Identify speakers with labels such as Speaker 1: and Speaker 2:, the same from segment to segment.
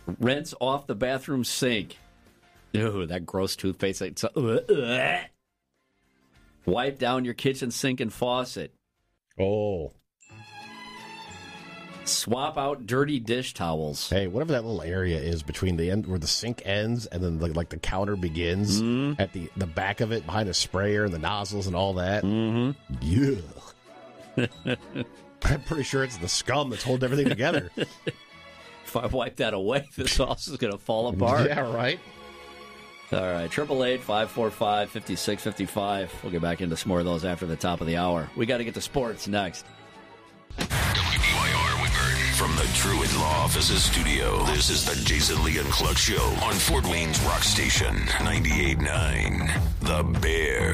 Speaker 1: Rinse off the bathroom sink. Ew, that gross toothpaste. Wipe down your kitchen sink and faucet.
Speaker 2: Oh.
Speaker 1: Swap out dirty dish towels.
Speaker 2: Hey, whatever that little area is between the end where the sink ends and then the counter begins, at the back of it, behind the sprayer and the nozzles and all that. Yeah. I'm pretty sure it's the scum that's holding everything together.
Speaker 1: If I wipe that away, the sauce is going to fall apart.
Speaker 2: Yeah, right.
Speaker 1: All right, 888-545-5655. We'll get back into some more of those after the top of the hour. We got to get to sports next.
Speaker 3: WBYR Woodburn from the Truett Law Offices studio. This is the Jason Lee and Cluck Show on Fort Wayne's Rock Station 98.9. The Bear.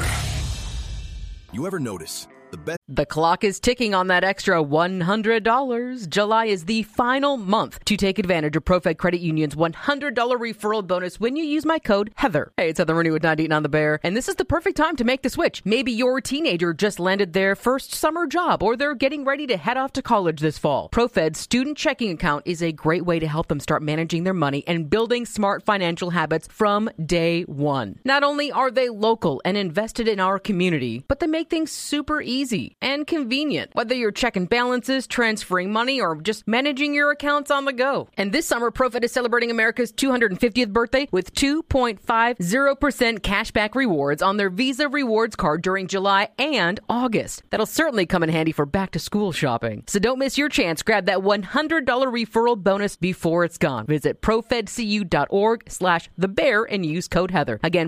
Speaker 4: You ever notice the best?
Speaker 5: The clock is ticking on that extra $100. July is the final month to take advantage of ProFed Credit Union's $100 referral bonus when you use my code Heather. Hey, it's Heather Rooney with 98 on the Bear, and this is the perfect time to make the switch. Maybe your teenager just landed their first summer job, or they're getting ready to head off to college this fall. ProFed's student checking account is a great way to help them start managing their money and building smart financial habits from day one. Not only are they local and invested in our community, but they make things super easy and convenient, whether you're checking balances, transferring money, or just managing your accounts on the go. And this summer, ProFed is celebrating America's 250th birthday with 2.50% cashback rewards on their Visa Rewards card during July and August. That'll certainly come in handy for back-to-school shopping. So don't miss your chance. Grab that $100 referral bonus before it's gone. Visit profedcu.org/thebear and use code Heather. Again,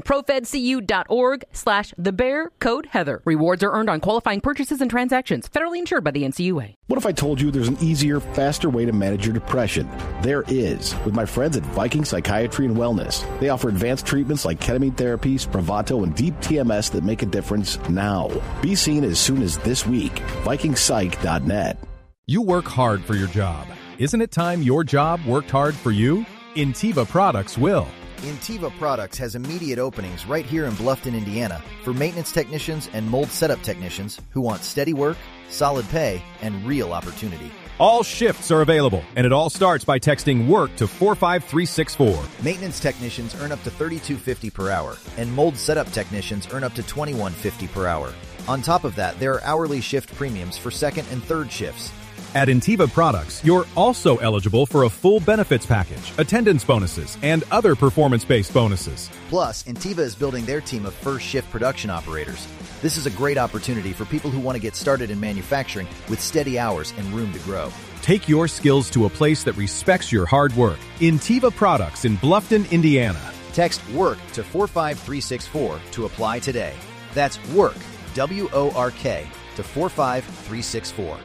Speaker 5: profedcu.org/thebear, code Heather. Rewards are earned on qualifying purchases and transactions. Federally insured by the NCUA.
Speaker 6: What if I told you there's an easier, faster way to manage your depression? There is, with my friends at Viking Psychiatry and Wellness. They offer advanced treatments like ketamine therapy, Spravato, and deep TMS that make a difference now. Be seen as soon as this week. VikingPsych.net.
Speaker 7: You work hard for your job. Isn't it time your job worked hard for you? Intiva Products will.
Speaker 8: Intiva Products has immediate openings right here in Bluffton, Indiana for maintenance technicians and mold setup technicians who want steady work, solid pay, and real opportunity.
Speaker 7: All shifts are available, and it all starts by texting WORK to 45364.
Speaker 8: Maintenance technicians earn up to $32.50 per hour, and mold setup technicians earn up to $21.50 per hour. On top of that, there are hourly shift premiums for second and third shifts.
Speaker 7: At Intiva Products, you're also eligible for a full benefits package, attendance bonuses, and other performance-based bonuses.
Speaker 8: Plus, Intiva is building their team of first shift production operators. This is a great opportunity for people who want to get started in manufacturing with steady hours and room to grow.
Speaker 7: Take your skills to a place that respects your hard work. Intiva Products in Bluffton, Indiana.
Speaker 8: Text WORK to 45364 to apply today. That's WORK, W-O-R-K, to 45364.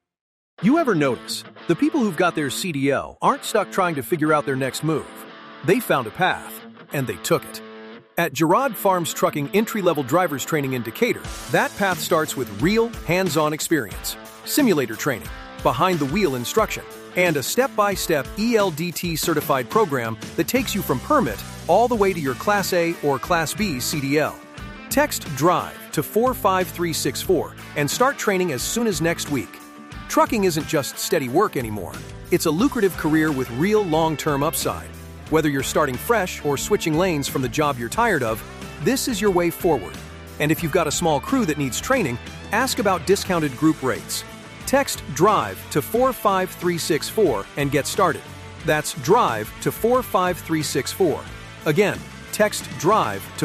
Speaker 4: You ever notice the people who've got their CDL aren't stuck trying to figure out their next move? They found a path, and they took it. At Gerard Farms Trucking entry-level driver's training in Decatur, that path starts with real, hands-on experience, simulator training, behind-the-wheel instruction, and a step-by-step ELDT-certified program that takes you from permit all the way to your Class A or Class B CDL. Text DRIVE to 45364 and start training as soon as next week. Trucking isn't just steady work anymore. It's a lucrative career with real long-term upside. Whether you're starting fresh or switching lanes from the job you're tired of, this is your way forward. And if you've got a small crew that needs training, ask about discounted group rates. Text DRIVE to 45364 and get started. That's DRIVE to 45364. Again, text DRIVE to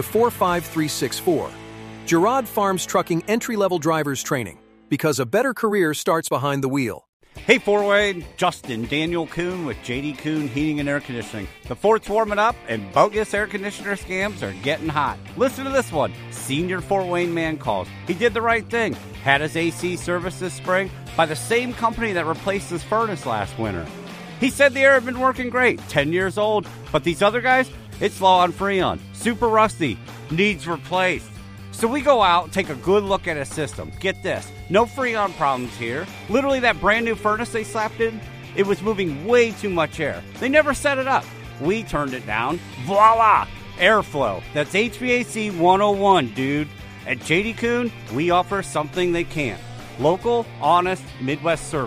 Speaker 4: 45364. Gerard Farms Trucking entry-level driver's training. Because a better career starts behind the wheel.
Speaker 9: Hey, Fort Wayne, Justin Daniel Kuhn with JD Kuhn Heating and Air Conditioning. The fort's warming up and bogus air conditioner scams are getting hot. Listen to this one. Senior Fort Wayne man calls. He did the right thing. Had his AC serviced this spring by the same company that replaced his furnace last winter. He said the air had been working great, 10 years old, but these other guys, it's low on Freon, super rusty, needs replaced. So we go out, take a good look at his system. Get this, no Freon problems here. Literally that brand new furnace they slapped in, it was moving way too much air. They never set it up. We turned it down. Voila! Airflow. That's HVAC 101, dude. At JD Kuhn, we offer something they can't. Local, honest, Midwest service.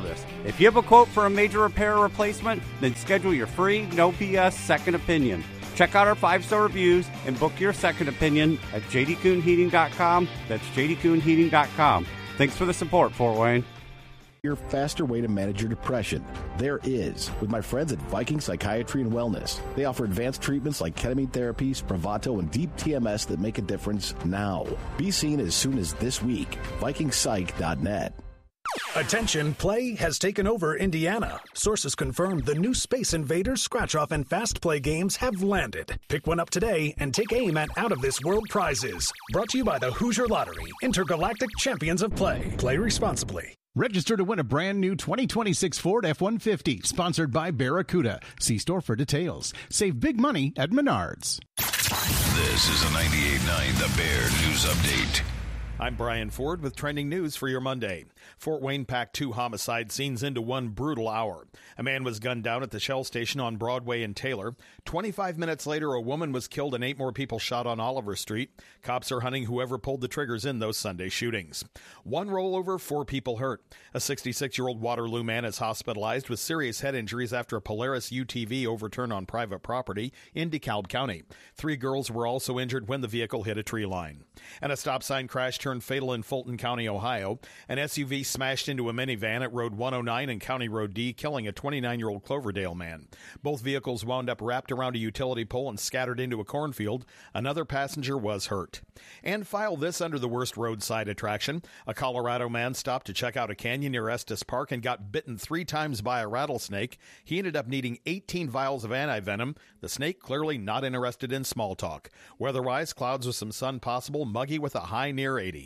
Speaker 9: If you have a quote for a major repair or replacement, then schedule your free, no BS second opinion. Check out our 5-star reviews and book your second opinion at jdcoonheating.com. That's jdcoonheating.com. Thanks for the support, Fort Wayne.
Speaker 6: Your faster way to manage your depression. There is, with my friends at Viking Psychiatry and Wellness. They offer advanced treatments like ketamine therapy, Spravato, and deep TMS that make a difference now. Be seen as soon as this week. VikingPsych.net.
Speaker 10: Attention, play has taken over Indiana. Sources confirm the new Space Invaders, Scratch-Off, and Fast Play games have landed. Pick one up today and take aim at out-of-this-world prizes. Brought to you by the Hoosier Lottery, Intergalactic Champions of Play. Play responsibly.
Speaker 11: Register to win a brand new 2026 Ford F-150, sponsored by Barracuda. See store for details. Save big money at Menards.
Speaker 3: This is a 98.9 The Bear News Update.
Speaker 7: I'm Brian Ford with trending news for your Monday. Fort Wayne packed 2 homicide scenes into one brutal hour. A man was gunned down at the Shell station on Broadway and Taylor. 25 minutes later, a woman was killed and 8 more people shot on Oliver Street. Cops are hunting whoever pulled the triggers in those Sunday shootings. 1 rollover, 4 people hurt. A 66-year-old Waterloo man is hospitalized with serious head injuries after a Polaris UTV overturned on private property in DeKalb County. 3 girls were also injured when the vehicle hit a tree line. And a stop sign crash turned fatal in Fulton County, Ohio. An SUV smashed into a minivan at Road 109 and County Road D, killing a 29-year-old Cloverdale man. Both vehicles wound up wrapped around a utility pole and scattered into a cornfield. Another passenger was hurt. And file this under the worst roadside attraction. A Colorado man stopped to check out a canyon near Estes Park and got bitten 3 times by a rattlesnake. He ended up needing 18 vials of antivenom. The snake clearly not interested in small talk. Weather-wise, clouds with some sun possible, muggy with a high near 80.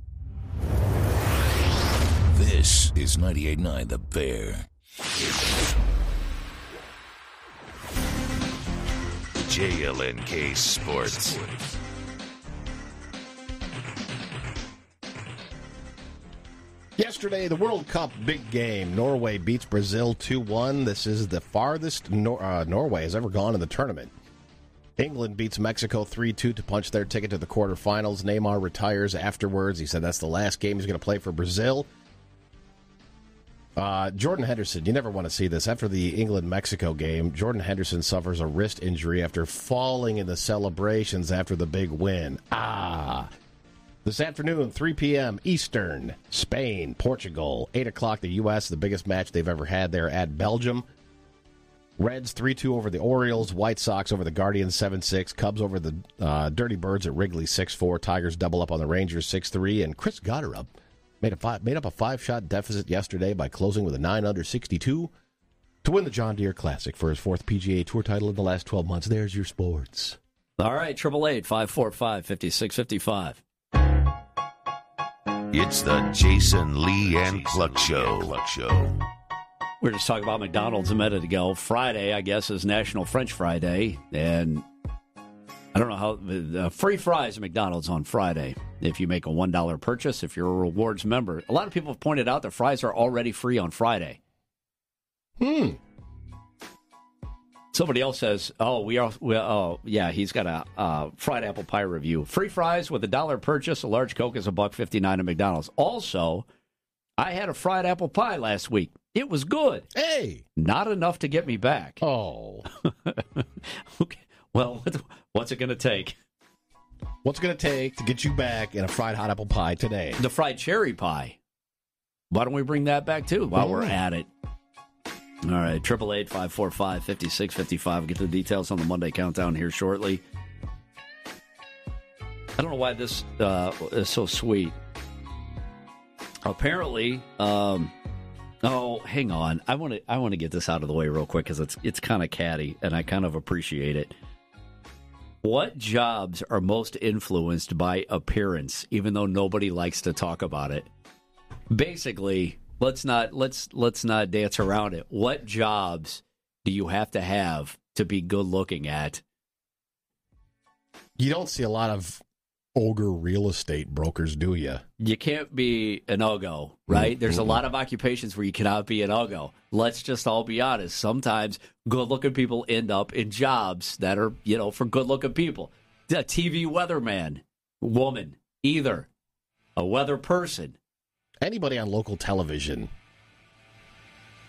Speaker 3: This is 98.9 The Bear. JLNK Sports.
Speaker 2: Yesterday, the World Cup big game. Norway beats Brazil 2-1. This is the farthest Norway has ever gone in the tournament. England beats Mexico 3-2 to punch their ticket to the quarterfinals. Neymar retires afterwards. He said that's the last game he's going to play for Brazil. Jordan Henderson, you never want to see this. After the England-Mexico game, Jordan Henderson suffers a wrist injury after falling in the celebrations after the big win. This afternoon, 3 p.m. Eastern, Spain, Portugal. 8 o'clock, the U.S., the biggest match they've ever had there at Belgium. Reds 3-2 over the Orioles. White Sox over the Guardians 7-6. Cubs over the Dirty Birds at Wrigley 6-4. Tigers double up on the Rangers 6-3. And Chris Gotterup made up a 5-shot deficit yesterday by closing with a 9-under 62 to win the John Deere Classic for his 4th PGA Tour title in the last 12 months. There's your sports.
Speaker 1: All right, 888-545-5655.
Speaker 3: It's the Jason Lee and Cluck Show.
Speaker 1: We were just talking about McDonald's a minute ago. Friday, I guess, is National French Fry Day. And I don't know how free fries at McDonald's on Friday if you make a $1 purchase, if you're a rewards member. A lot of people have pointed out that fries are already free on Friday. Somebody else says, he's got a fried apple pie review. Free fries with $1 purchase. A large Coke is $1.59 at McDonald's. Also, I had a fried apple pie last week. It was good.
Speaker 2: Hey!
Speaker 1: Not enough to get me back.
Speaker 2: Oh.
Speaker 1: Okay. Well, what's it going to take?
Speaker 2: What's it going to take to get you back in a fried hot apple pie today?
Speaker 1: The fried cherry pie. Why don't we bring that back, too, while we're at it? All right, 888-545-5655. We'll get the details on the Monday Countdown here shortly. I don't know why this is so sweet. Apparently, hang on. I want to get this out of the way real quick because it's kind of catty, and I kind of appreciate it. What jobs are most influenced by appearance, even though nobody likes to talk about it? Basically, let's not dance around it. What jobs do you have to be good looking at?
Speaker 2: You don't see a lot of ogre real estate brokers, do you?
Speaker 1: You can't be an Ogo, right? There's a lot of occupations where you cannot be an Ogo. Let's just all be honest. Sometimes good-looking people end up in jobs that are, for good-looking people. A TV weatherman, woman, either. A weather person.
Speaker 2: Anybody on local television.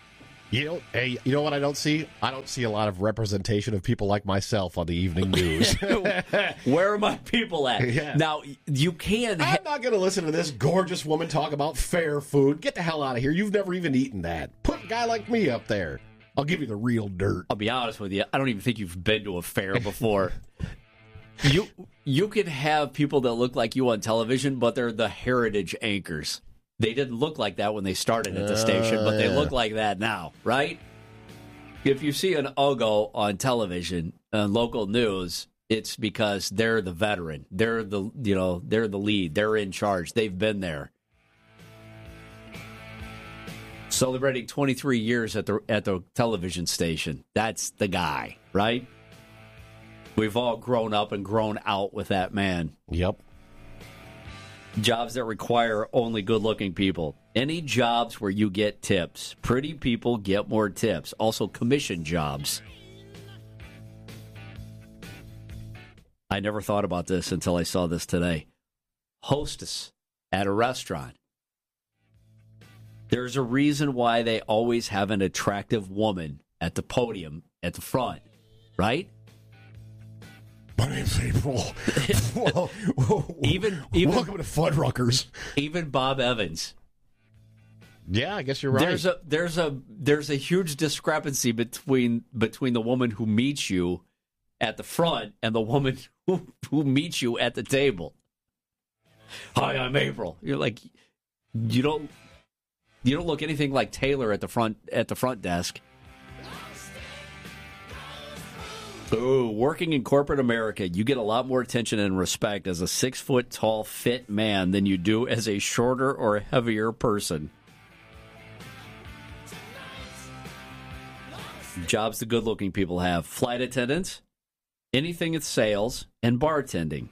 Speaker 2: You know what I don't see? I don't see a lot of representation of people like myself on the evening news.
Speaker 1: Where are my people at?
Speaker 2: Yeah.
Speaker 1: Now, you can...
Speaker 2: I'm not going to listen to this gorgeous woman talk about fair food. Get the hell out of here. You've never even eaten that. Put a guy like me up there. I'll give you the real dirt.
Speaker 1: I'll be honest with you. I don't even think you've been to a fair before. You can have people that look like you on television, but they're the heritage anchors. They didn't look like that when they started at the station, but they look like that now, right? If you see an Ugo on television, on local news, it's because they're the veteran. They're the lead. They're in charge. They've been there. Celebrating 23 years at the television station. That's the guy, right? We've all grown up and grown out with that man.
Speaker 2: Yep.
Speaker 1: Jobs that require only good-looking people. Any jobs where you get tips. Pretty people get more tips. Also, commission jobs. I never thought about this until I saw this today. Hostess at a restaurant. There's a reason why they always have an attractive woman at the podium at the front, right?
Speaker 2: My name's April.
Speaker 1: even
Speaker 2: welcome to Fuddruckers.
Speaker 1: Even Bob Evans.
Speaker 2: Yeah, I guess you're right.
Speaker 1: There's a huge discrepancy between the woman who meets you at the front and the woman who meets you at the table. Hi, I'm April. You're like, you don't look anything like Taylor at the front desk. Ooh, working in corporate America, you get a lot more attention and respect as a 6-foot-tall, fit man than you do as a shorter or heavier person. Jobs the good-looking people have. Flight attendants, anything in sales, and bartending.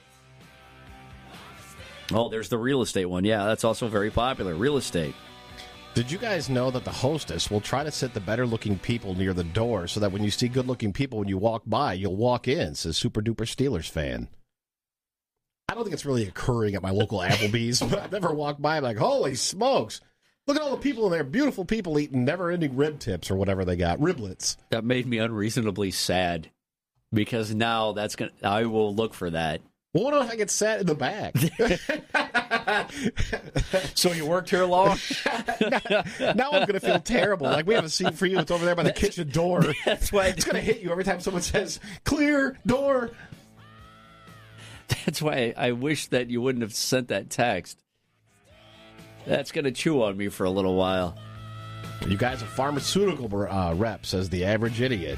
Speaker 1: Oh, there's the real estate one. Yeah, that's also very popular. Real estate.
Speaker 2: Did you guys know that the hostess will try to sit the better-looking people near the door so that when you see good-looking people when you walk by, you'll walk in, says Super Duper Steelers fan. I don't think it's really occurring at my local Applebee's, but I've never walked by and I'm like, holy smokes, look at all the people in there, beautiful people eating never-ending rib tips or whatever they got, riblets.
Speaker 1: That made me unreasonably sad because now I will look for that.
Speaker 2: Well, what if I get sat in the back?
Speaker 1: So you worked here long?
Speaker 2: Now I'm going to feel terrible. Like, we have a seat for you. It's over there by the kitchen door.
Speaker 1: That's why
Speaker 2: it's going to hit you every time someone says, clear door.
Speaker 1: That's why I wish that you wouldn't have sent that text. That's going to chew on me for a little while.
Speaker 2: You guys a pharmaceutical rep, says the average idiot.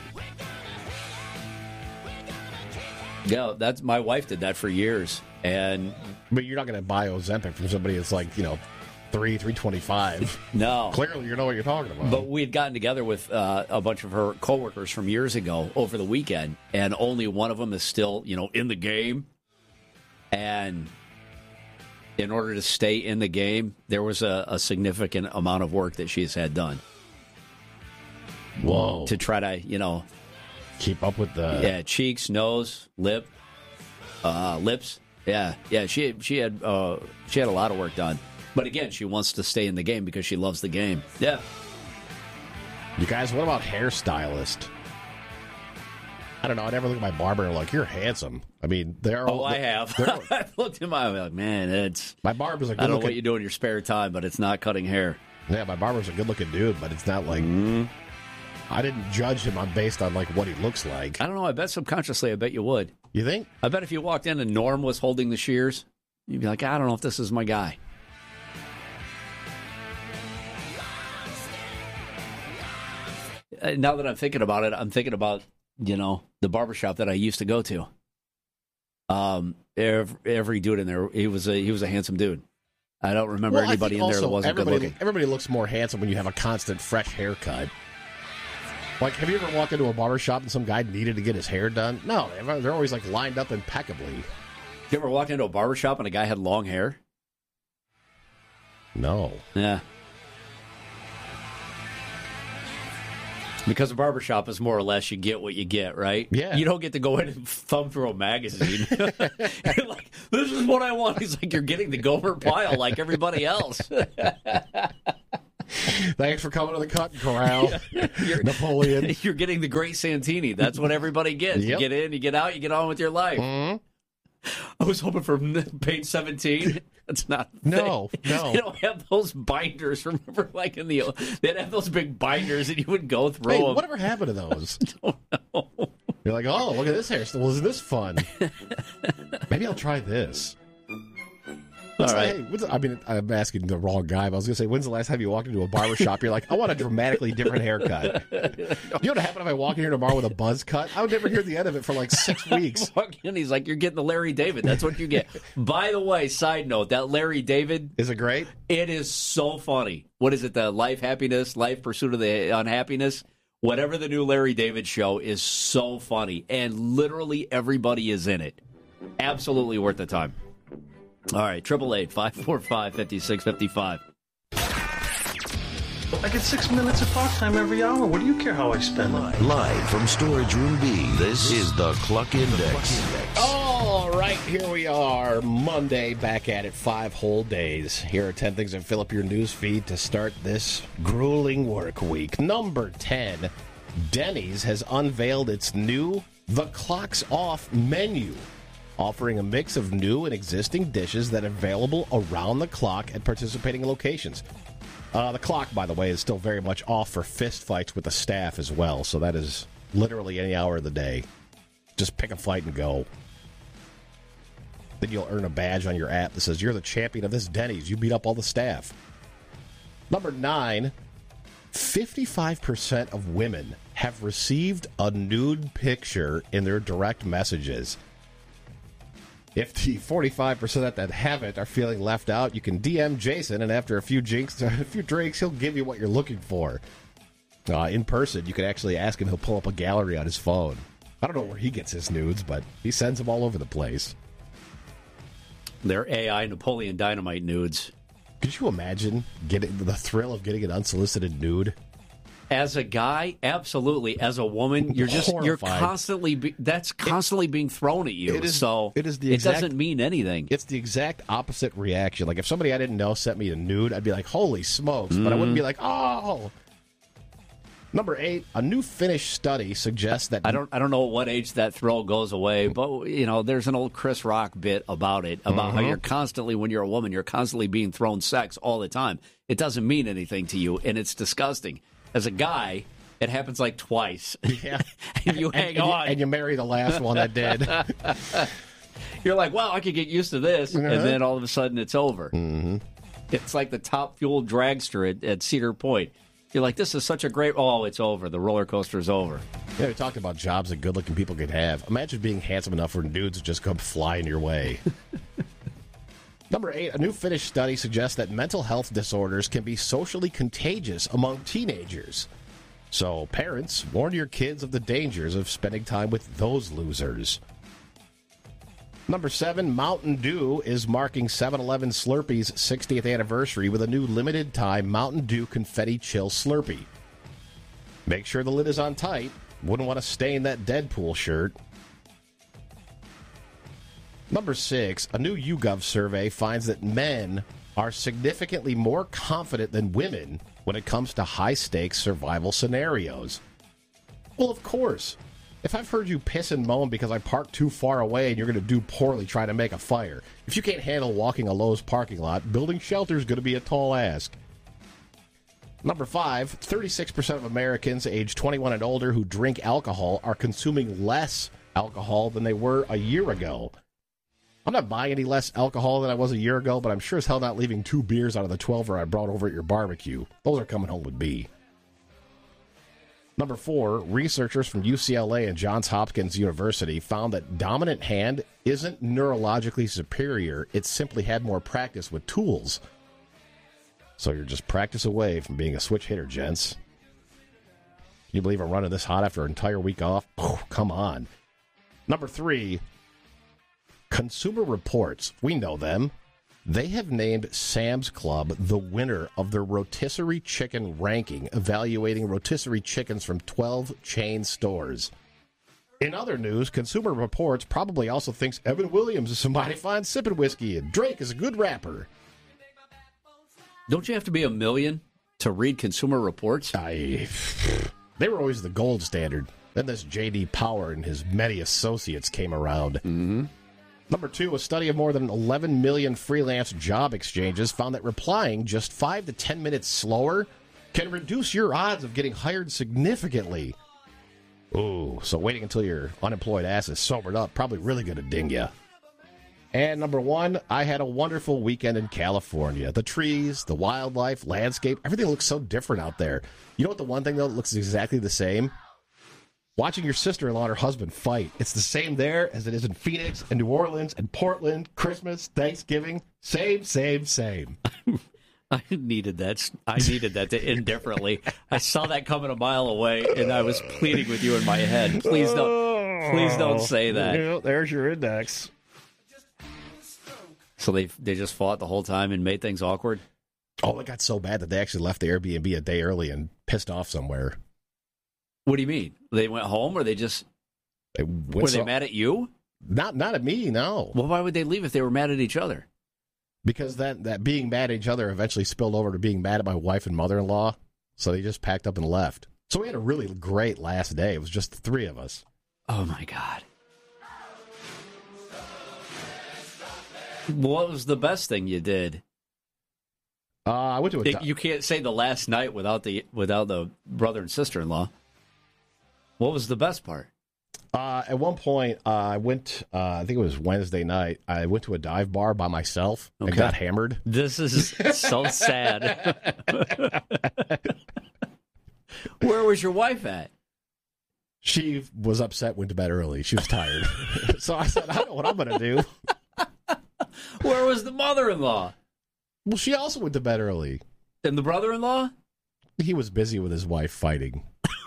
Speaker 1: Yeah, that's my wife did that for years,
Speaker 2: but you're not going to buy Ozempic from somebody that's like $3.25.
Speaker 1: No,
Speaker 2: clearly you know what you're talking about.
Speaker 1: But we had gotten together with a bunch of her coworkers from years ago over the weekend, and only one of them is still in the game. And in order to stay in the game, there was a significant amount of work that she's had done.
Speaker 2: Whoa!
Speaker 1: To try to
Speaker 2: keep up with the
Speaker 1: cheeks, nose, lips. Yeah. She had a lot of work done, but again, she wants to stay in the game because she loves the game. Yeah.
Speaker 2: You guys, what about hairstylist? I don't know. I never look at my barber and like, you're handsome. I mean,
Speaker 1: I have. I've looked at my like, man,
Speaker 2: my barber's a good
Speaker 1: I don't know what you do in your spare time, but it's not cutting hair.
Speaker 2: Yeah, my barber's a good looking dude, but it's not like. I didn't judge him based on like what he looks like.
Speaker 1: I don't know. I bet subconsciously, I bet you would.
Speaker 2: You think?
Speaker 1: I bet if you walked in and Norm was holding the shears, you'd be like, I don't know if this is my guy. Now that I'm thinking about it, I'm thinking about the barbershop that I used to go to. Every dude in there, he was a handsome dude. I don't remember anybody in there that wasn't good looking.
Speaker 2: Everybody looks more handsome when you have a constant fresh haircut. Like, have you ever walked into a barbershop and some guy needed to get his hair done? No, they're always, like, lined up impeccably.
Speaker 1: You ever walked into a barbershop and a guy had long hair?
Speaker 2: No.
Speaker 1: Yeah. Because a barbershop is more or less you get what you get, right?
Speaker 2: Yeah.
Speaker 1: You don't get to go in and thumb through a magazine. You're like, this is what I want. He's like, you're getting the Gomer Pyle like everybody else.
Speaker 2: Thanks for coming to the Cotton Corral, Napoleon.
Speaker 1: You're getting the great Santini. That's what everybody gets.
Speaker 2: Yep.
Speaker 1: You get in, you get out, you get on with your life.
Speaker 2: Mm-hmm.
Speaker 1: I was hoping for page 17. That's not a
Speaker 2: No.
Speaker 1: They don't have those binders. Remember, like they'd have those big binders and you would go through
Speaker 2: Hey,
Speaker 1: them.
Speaker 2: whatever happened to those?
Speaker 1: I don't know.
Speaker 2: You're like, oh, look at this hairstyle. Isn't this fun? Maybe I'll try this.
Speaker 1: All right.
Speaker 2: I'm asking the wrong guy, but I was going to say, when's the last time you walked into a barbershop? You're like, I want a dramatically different haircut. You know what happened if I walk in here tomorrow with a buzz cut? I would never hear the end of it for like 6 weeks.
Speaker 1: And he's like, you're getting the Larry David. That's what you get. By the way, side note, that Larry David.
Speaker 2: Is it great?
Speaker 1: It is so funny. What is it? The Life Pursuit of the Unhappiness? Whatever the new Larry David show is so funny. And literally everybody is in it. Absolutely worth the time. All right, 888-545-5655.
Speaker 12: I get 6 minutes of talk time every hour. What do you care how I spend it?
Speaker 3: Live from Storage Room B, this is the Cluck Index.
Speaker 2: All right, here we are, Monday, back at it, 5 whole days. Here are 10 things that fill up your news feed to start this grueling work week. Number 10, Denny's has unveiled its new The Clock's Off menu, offering a mix of new and existing dishes that are available around the clock at participating locations. The clock, by the way, is still very much off for fist fights with the staff as well, so that is literally any hour of the day. Just pick a fight and go. Then you'll earn a badge on your app that says, you're the champion of this Denny's. You beat up all the staff. Number 9, 55% of women have received a nude picture in their direct messages. If the 45% that haven't are feeling left out, you can DM Jason, and after a few drinks, he'll give you what you're looking for. In person, you can actually ask him. He'll pull up a gallery on his phone. I don't know where he gets his nudes, but he sends them all over the place.
Speaker 1: They're AI Napoleon Dynamite nudes.
Speaker 2: Could you imagine getting the thrill of getting an unsolicited nude?
Speaker 1: As a guy, absolutely. As a woman, you're constantly that's constantly being thrown at you. It doesn't mean anything.
Speaker 2: It's the exact opposite reaction. Like if somebody I didn't know sent me a nude, I'd be like, "Holy smokes!" But I wouldn't be like, "Oh." Number 8, a new Finnish study suggests that
Speaker 1: I don't know at what age that thrill goes away, but there's an old Chris Rock bit about it, about how you're constantly, when you're a woman, you're constantly being thrown sex all the time. It doesn't mean anything to you, and it's disgusting. As a guy, it happens like twice.
Speaker 2: Yeah.
Speaker 1: And you hang on.
Speaker 2: And you marry the last one that did.
Speaker 1: You're like, wow, I could get used to this. And then all of a sudden it's over. Mm-hmm. It's like the top fuel dragster at Cedar Point. You're like, this is such a great... Oh, it's over. The roller coaster's over.
Speaker 2: Yeah, we talked about jobs that good-looking people could have. Imagine being handsome enough for dudes to just come flying your way. Number 8, a new Finnish study suggests that mental health disorders can be socially contagious among teenagers. So, parents, warn your kids of the dangers of spending time with those losers. Number 7, Mountain Dew is marking 7-Eleven Slurpee's 60th anniversary with a new limited-time Mountain Dew Confetti Chill Slurpee. Make sure the lid is on tight. Wouldn't want to stain that Deadpool shirt. Number 6, a new YouGov survey finds that men are significantly more confident than women when it comes to high-stakes survival scenarios. Well, of course. If I've heard you piss and moan because I parked too far away and you're going to do poorly trying to make a fire, if you can't handle walking a Lowe's parking lot, building shelter is going to be a tall ask. Number 5, 36% of Americans aged 21 and older who drink alcohol are consuming less alcohol than they were a year ago. I'm not buying any less alcohol than I was a year ago, but I'm sure as hell not leaving 2 beers out of the 12er I brought over at your barbecue. Those are coming home with me. Number 4, researchers from UCLA and Johns Hopkins University found that dominant hand isn't neurologically superior. It's simply had more practice with tools. So you're just practice away from being a switch hitter, gents. Can you believe I'm running this hot after an entire week off? Oh, come on. Number 3, Consumer Reports. We know them. They have named Sam's Club the winner of their rotisserie chicken ranking, evaluating rotisserie chickens from 12 chain stores. In other news, Consumer Reports probably also thinks Evan Williams is somebody fine sipping whiskey and Drake is a good rapper.
Speaker 1: Don't you have to be a million to read Consumer Reports?
Speaker 2: They were always the gold standard. Then this J.D. Power and his many associates came around.
Speaker 1: Mm-hmm.
Speaker 2: Number 2, a study of more than 11 million freelance job exchanges found that replying just 5 to 10 minutes slower can reduce your odds of getting hired significantly. Ooh, so waiting until your unemployed ass is sobered up, probably really going to ding you. And number 1, I had a wonderful weekend in California. The trees, the wildlife, landscape, everything looks so different out there. You know what the one thing, though, that looks exactly the same? Watching your sister-in-law and her husband fight. It's the same there as it is in Phoenix and New Orleans and Portland, Christmas, Thanksgiving. Same.
Speaker 1: I needed that. I needed that to end differently. I saw that coming a mile away, and I was pleading with you in my head. Please don't say that.
Speaker 2: Yeah, there's your index.
Speaker 1: So they just fought the whole time and made things awkward?
Speaker 2: Oh, it got so bad that they actually left the Airbnb a day early and pissed off somewhere.
Speaker 1: What do you mean? They went home, or they just... Were they mad at you?
Speaker 2: Not at me, no.
Speaker 1: Well, why would they leave if they were mad at each other?
Speaker 2: Because that being mad at each other eventually spilled over to being mad at my wife and mother-in-law. So they just packed up and left. So we had a really great last day. It was just the 3 of us.
Speaker 1: Oh, my God. What was the best thing you did?
Speaker 2: I went to
Speaker 1: You can't say the last night without the brother and sister-in-law. What was the best part?
Speaker 2: At one point, I went, I think it was Wednesday night, I went to a dive bar by myself and got hammered.
Speaker 1: This is so sad. Where was your wife at?
Speaker 2: She was upset, went to bed early. She was tired. So I said, I know what I'm going to do.
Speaker 1: Where was the mother-in-law?
Speaker 2: Well, she also went to bed early.
Speaker 1: And the brother-in-law?
Speaker 2: He was busy with his wife fighting.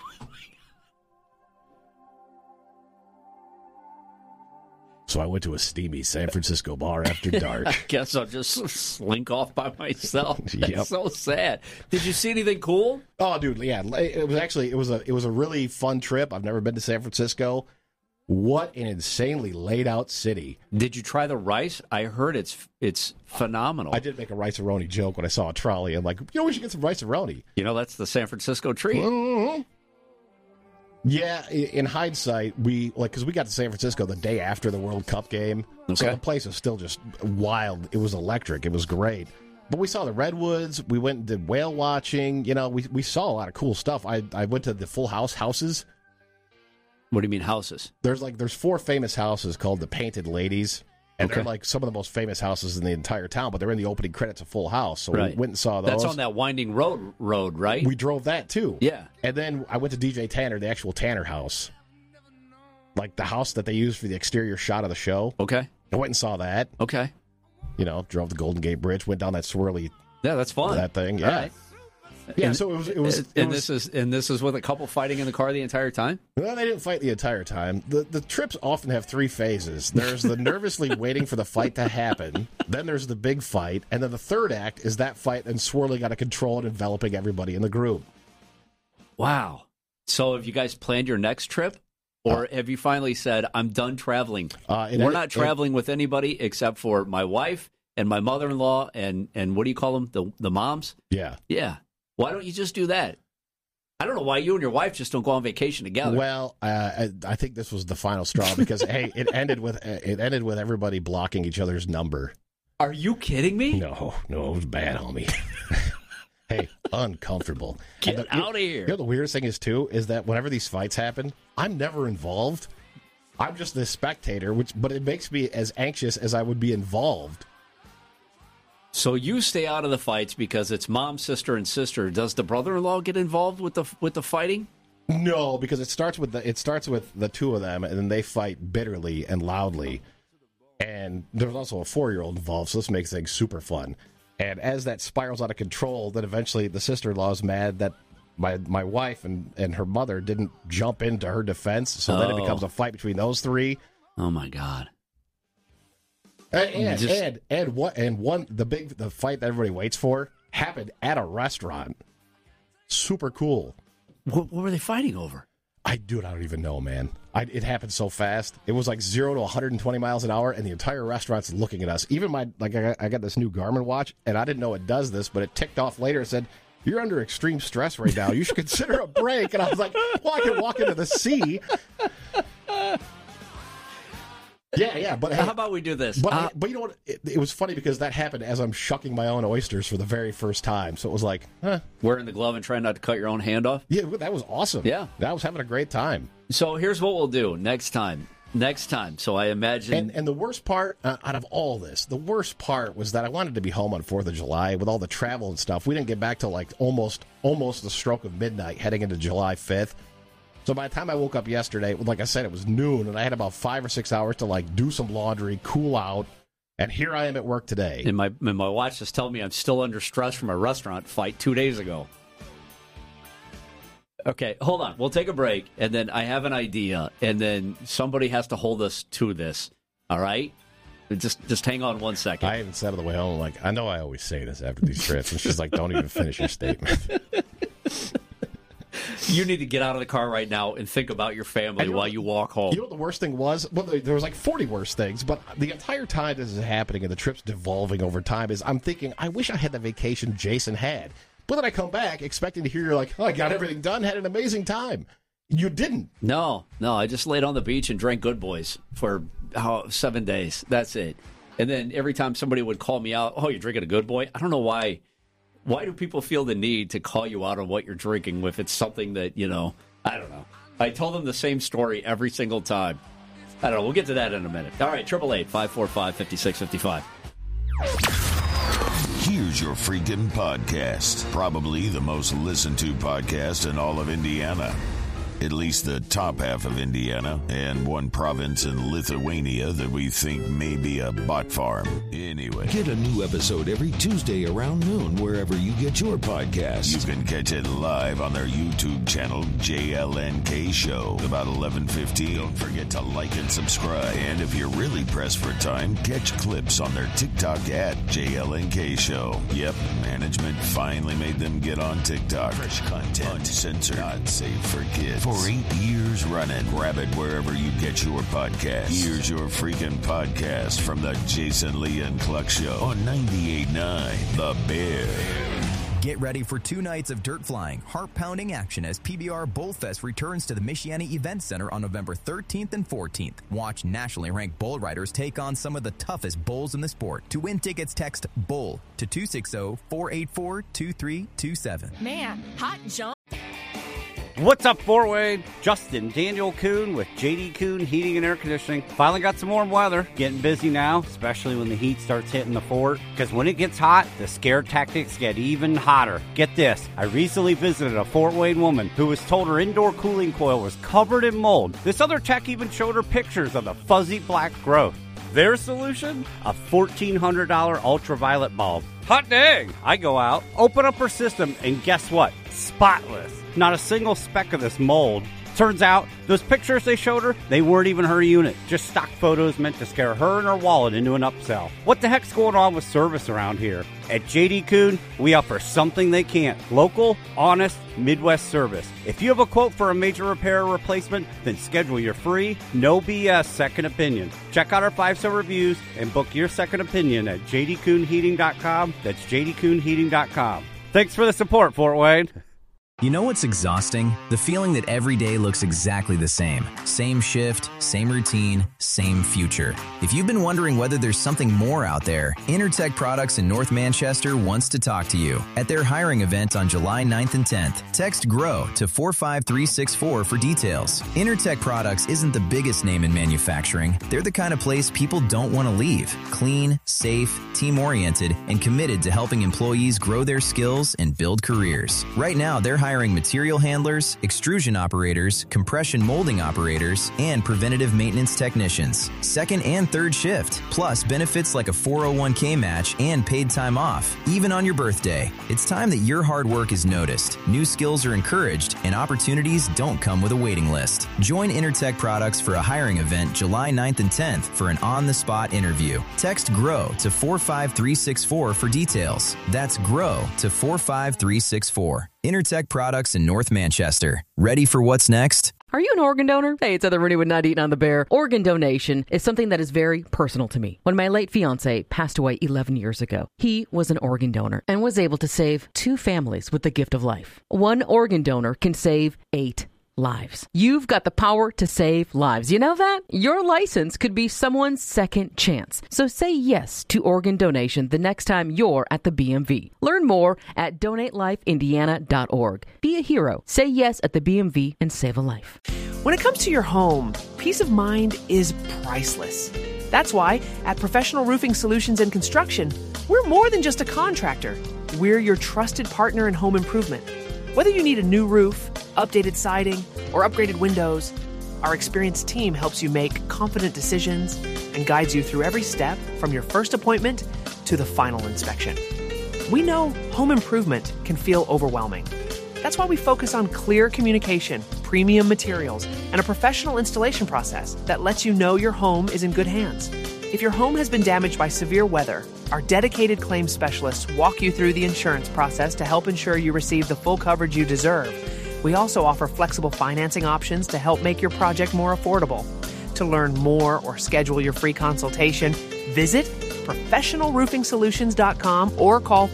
Speaker 2: So I went to a steamy San Francisco bar after dark.
Speaker 1: I guess I'll just slink off by myself. That's
Speaker 2: Yep.
Speaker 1: so sad. Did you see anything cool?
Speaker 2: Oh, dude, yeah. It was a really fun trip. I've never been to San Francisco. What an insanely laid out city.
Speaker 1: Did you try the rice? I heard it's phenomenal.
Speaker 2: I did make a rice-a-roni joke when I saw a trolley. I'm like, we should get some rice-a-roni.
Speaker 1: That's the San Francisco treat.
Speaker 2: Mm-hmm. Yeah, in hindsight, because we got to San Francisco the day after the World Cup game. Okay. So the place was still just wild. It was electric. It was great. But we saw the redwoods. We went and did whale watching. We saw a lot of cool stuff. I went to the Full House houses.
Speaker 1: What do you mean houses?
Speaker 2: There's 4 famous houses called the Painted Ladies. And they're like some of the most famous houses in the entire town, but they're in the opening credits of Full House. So we went and saw those.
Speaker 1: That's on that winding road, right?
Speaker 2: We drove that, too.
Speaker 1: Yeah.
Speaker 2: And then I went to DJ Tanner, the actual Tanner house. Like the house that they used for the exterior shot of the show.
Speaker 1: Okay.
Speaker 2: I went and saw that.
Speaker 1: Okay.
Speaker 2: Drove the Golden Gate Bridge, went down that swirly...
Speaker 1: Yeah, that's fun.
Speaker 2: That thing, yeah.
Speaker 1: All right.
Speaker 2: Yeah, so it was.
Speaker 1: This is with a couple fighting in the car the entire time?
Speaker 2: Well, they didn't fight the entire time. The trips often have 3 phases. There's the nervously waiting for the fight to happen. Then there's the big fight, and then the third act is that fight and swirling out of control and enveloping everybody in the group.
Speaker 1: Wow. So have you guys planned your next trip? Or have you finally said, I'm done traveling? We're not traveling with anybody except for my wife and my mother-in-law and what do you call them? The moms?
Speaker 2: Yeah.
Speaker 1: Yeah. Why don't you just do that? I don't know why you and your wife just don't go on vacation together.
Speaker 2: Well, I think this was the final straw because hey, it ended with everybody blocking each other's number.
Speaker 1: Are you kidding me?
Speaker 2: No, it was bad, homie. Hey, uncomfortable.
Speaker 1: Get out of here.
Speaker 2: The weirdest thing is that whenever these fights happen, I'm never involved. I'm just the spectator, but it makes me as anxious as I would be involved.
Speaker 1: So you stay out of the fights because it's mom, sister, and sister. Does the brother-in-law get involved with the fighting?
Speaker 2: No, because it starts with the 2 of them, and then they fight bitterly and loudly. And there's also a 4-year-old involved, so this makes things super fun. And as that spirals out of control, then eventually the sister-in-law is mad that my wife and her mother didn't jump into her defense, so then it becomes a fight between those 3.
Speaker 1: Oh my God!
Speaker 2: The fight that everybody waits for happened at a restaurant. Super cool.
Speaker 1: What were they fighting over?
Speaker 2: I don't even know, man. It happened so fast. It was like 0 to 120 miles an hour, and the entire restaurant's looking at us. Even I got this new Garmin watch, and I didn't know it does this, but it ticked off later. It said, you're under extreme stress right now. You should consider a break. And I was like, well, I can walk into the sea. Yeah, but
Speaker 1: how about we do this?
Speaker 2: But you know what? It was funny because that happened as I'm shucking my own oysters for the very first time. So it was like,
Speaker 1: wearing the glove and trying not to cut your own hand off?
Speaker 2: Yeah, that was awesome.
Speaker 1: Yeah.
Speaker 2: I was having a great time.
Speaker 1: So here's what we'll do next time. So I imagine...
Speaker 2: And the worst part, out of all this, the worst part was that I wanted to be home on 4th of July with all the travel and stuff. We didn't get back till like almost the stroke of midnight heading into July 5th. So by the time I woke up yesterday, like I said, it was noon, and I had about 5 or 6 hours to like do some laundry, cool out, and here I am at work today.
Speaker 1: And my watch is telling me I'm still under stress from a restaurant fight 2 days ago. Okay, hold on. We'll take a break, and then I have an idea, and then somebody has to hold us to this, all right? Just hang on 1 second.
Speaker 2: I even said on the way home, like, I know I always say this after these trips, and she's like, don't even finish your statement.
Speaker 1: You need to get out of the car right now and think about your family while you walk home.
Speaker 2: You know what the worst thing was? Well, there was like 40 worse things, but the entire time this is happening and the trip's devolving over time is I'm thinking, I wish I had the vacation Jason had. But then I come back expecting to hear you're like, oh, I got everything done, had an amazing time. You didn't.
Speaker 1: No, I just laid on the beach and drank Good Boys for 7 days. That's it. And then every time somebody would call me out, oh, you're drinking a Good Boy? I don't know why. Why do people feel the need to call you out on what you're drinking if it's something that, I don't know. I told them the same story every single time. I don't know. We'll get to that in a minute. All right, 888-545-5655.
Speaker 3: Here's your freaking podcast. Probably the most listened to podcast in all of Indiana. At least the top half of Indiana, and one province in Lithuania that we think may be a bot farm. Anyway.
Speaker 13: Get a new episode every Tuesday around noon wherever you get your podcasts.
Speaker 3: You can catch it live on their YouTube channel, JLNK Show, about 11:15. Don't forget to like and subscribe. And if you're really pressed for time, catch clips on their TikTok at JLNK Show. Yep, management finally made them get on TikTok. Fresh content, uncensored, not safe for kids. For 8 years running. Grab it wherever you get your podcast. Here's your freaking podcast from the Jason Lee and Cluck Show on 98.9 The Bear.
Speaker 14: Get ready for 2 nights of dirt flying, heart-pounding action as PBR Bullfest returns to the Michiana Event Center on November 13th and 14th. Watch nationally ranked bull riders take on some of the toughest bulls in the sport. To win tickets, text BULL to 260-484-2327.
Speaker 15: Man, hot jump.
Speaker 9: What's up, Fort Wayne? Justin Daniel Kuhn with JD Kuhn Heating and Air Conditioning. Finally got some warm weather. Getting busy now, especially when the heat starts hitting the fort. Because when it gets hot, the scare tactics get even hotter. Get this. I recently visited a Fort Wayne woman who was told her indoor cooling coil was covered in mold. This other tech even showed her pictures of the fuzzy black growth. Their solution? A $1,400 ultraviolet bulb. Hot dang! I go out, open up her system, and guess what? Spotless. Not a single speck of this mold. Turns out, those pictures they showed her, they weren't even her unit. Just stock photos meant to scare her and her wallet into an upsell. What the heck's going on with service around here? At JD Kuhn, we offer something they can't. Local, honest, Midwest service. If you have a quote for a major repair or replacement, then schedule your free, no BS second opinion. Check out our 5-star reviews and book your second opinion at jdkuhnheating.com. That's jdkuhnheating.com. Thanks for the support, Fort Wayne.
Speaker 16: You know what's exhausting? The feeling that every day looks exactly the same. Same shift, same routine, same future. If you've been wondering whether there's something more out there, Intertech Products in North Manchester wants to talk to you. At their hiring event on July 9th and 10th, text GROW to 45364 for details. Intertech Products isn't the biggest name in manufacturing. They're the kind of place people don't want to leave. Clean, safe, team-oriented, and committed to helping employees grow their skills and build careers. Right now, they're hiring material handlers, extrusion operators, compression molding operators, and preventative maintenance technicians. Second and third shift, plus benefits like a 401k match and paid time off, even on your birthday. It's time that your hard work is noticed, new skills are encouraged, and opportunities don't come with a waiting list. Join Intertech Products for a hiring event July 9th and 10th for an on-the-spot interview. Text GROW to 45364 for details. That's GROW to 45364. Intertech Products in North Manchester. Ready for what's next?
Speaker 5: Are you an organ donor? Hey, it's Heather Rooney with Not Eating on the Bear. Organ donation is something that is very personal to me. When my late fiance passed away 11 years ago, he was an organ donor and was able to save 2 families with the gift of life. 1 organ donor can save 8 lives. You've got the power to save lives. You know that? Your license could be someone's second chance. So say yes to organ donation the next time you're at the BMV. Learn more at donatelifeindiana.org. Be a hero. Say yes at the BMV and save a life.
Speaker 15: When it comes to your home, peace of mind is priceless. That's why at Professional Roofing Solutions and Construction, we're more than just a contractor. We're your trusted partner in home improvement. Whether you need a new roof, updated siding, or upgraded windows, our experienced team helps you make confident decisions and guides you through every step from your first appointment to the final inspection. We know home improvement can feel overwhelming. That's why we focus on clear communication, premium materials, and a professional installation process that lets you know your home is in good hands. If your home has been damaged by severe weather, our dedicated claims specialists walk you through the insurance process to help ensure you receive the full coverage you deserve. We also offer flexible financing options to help make your project more affordable. To learn more or schedule your free consultation, visit professionalroofingsolutions.com or call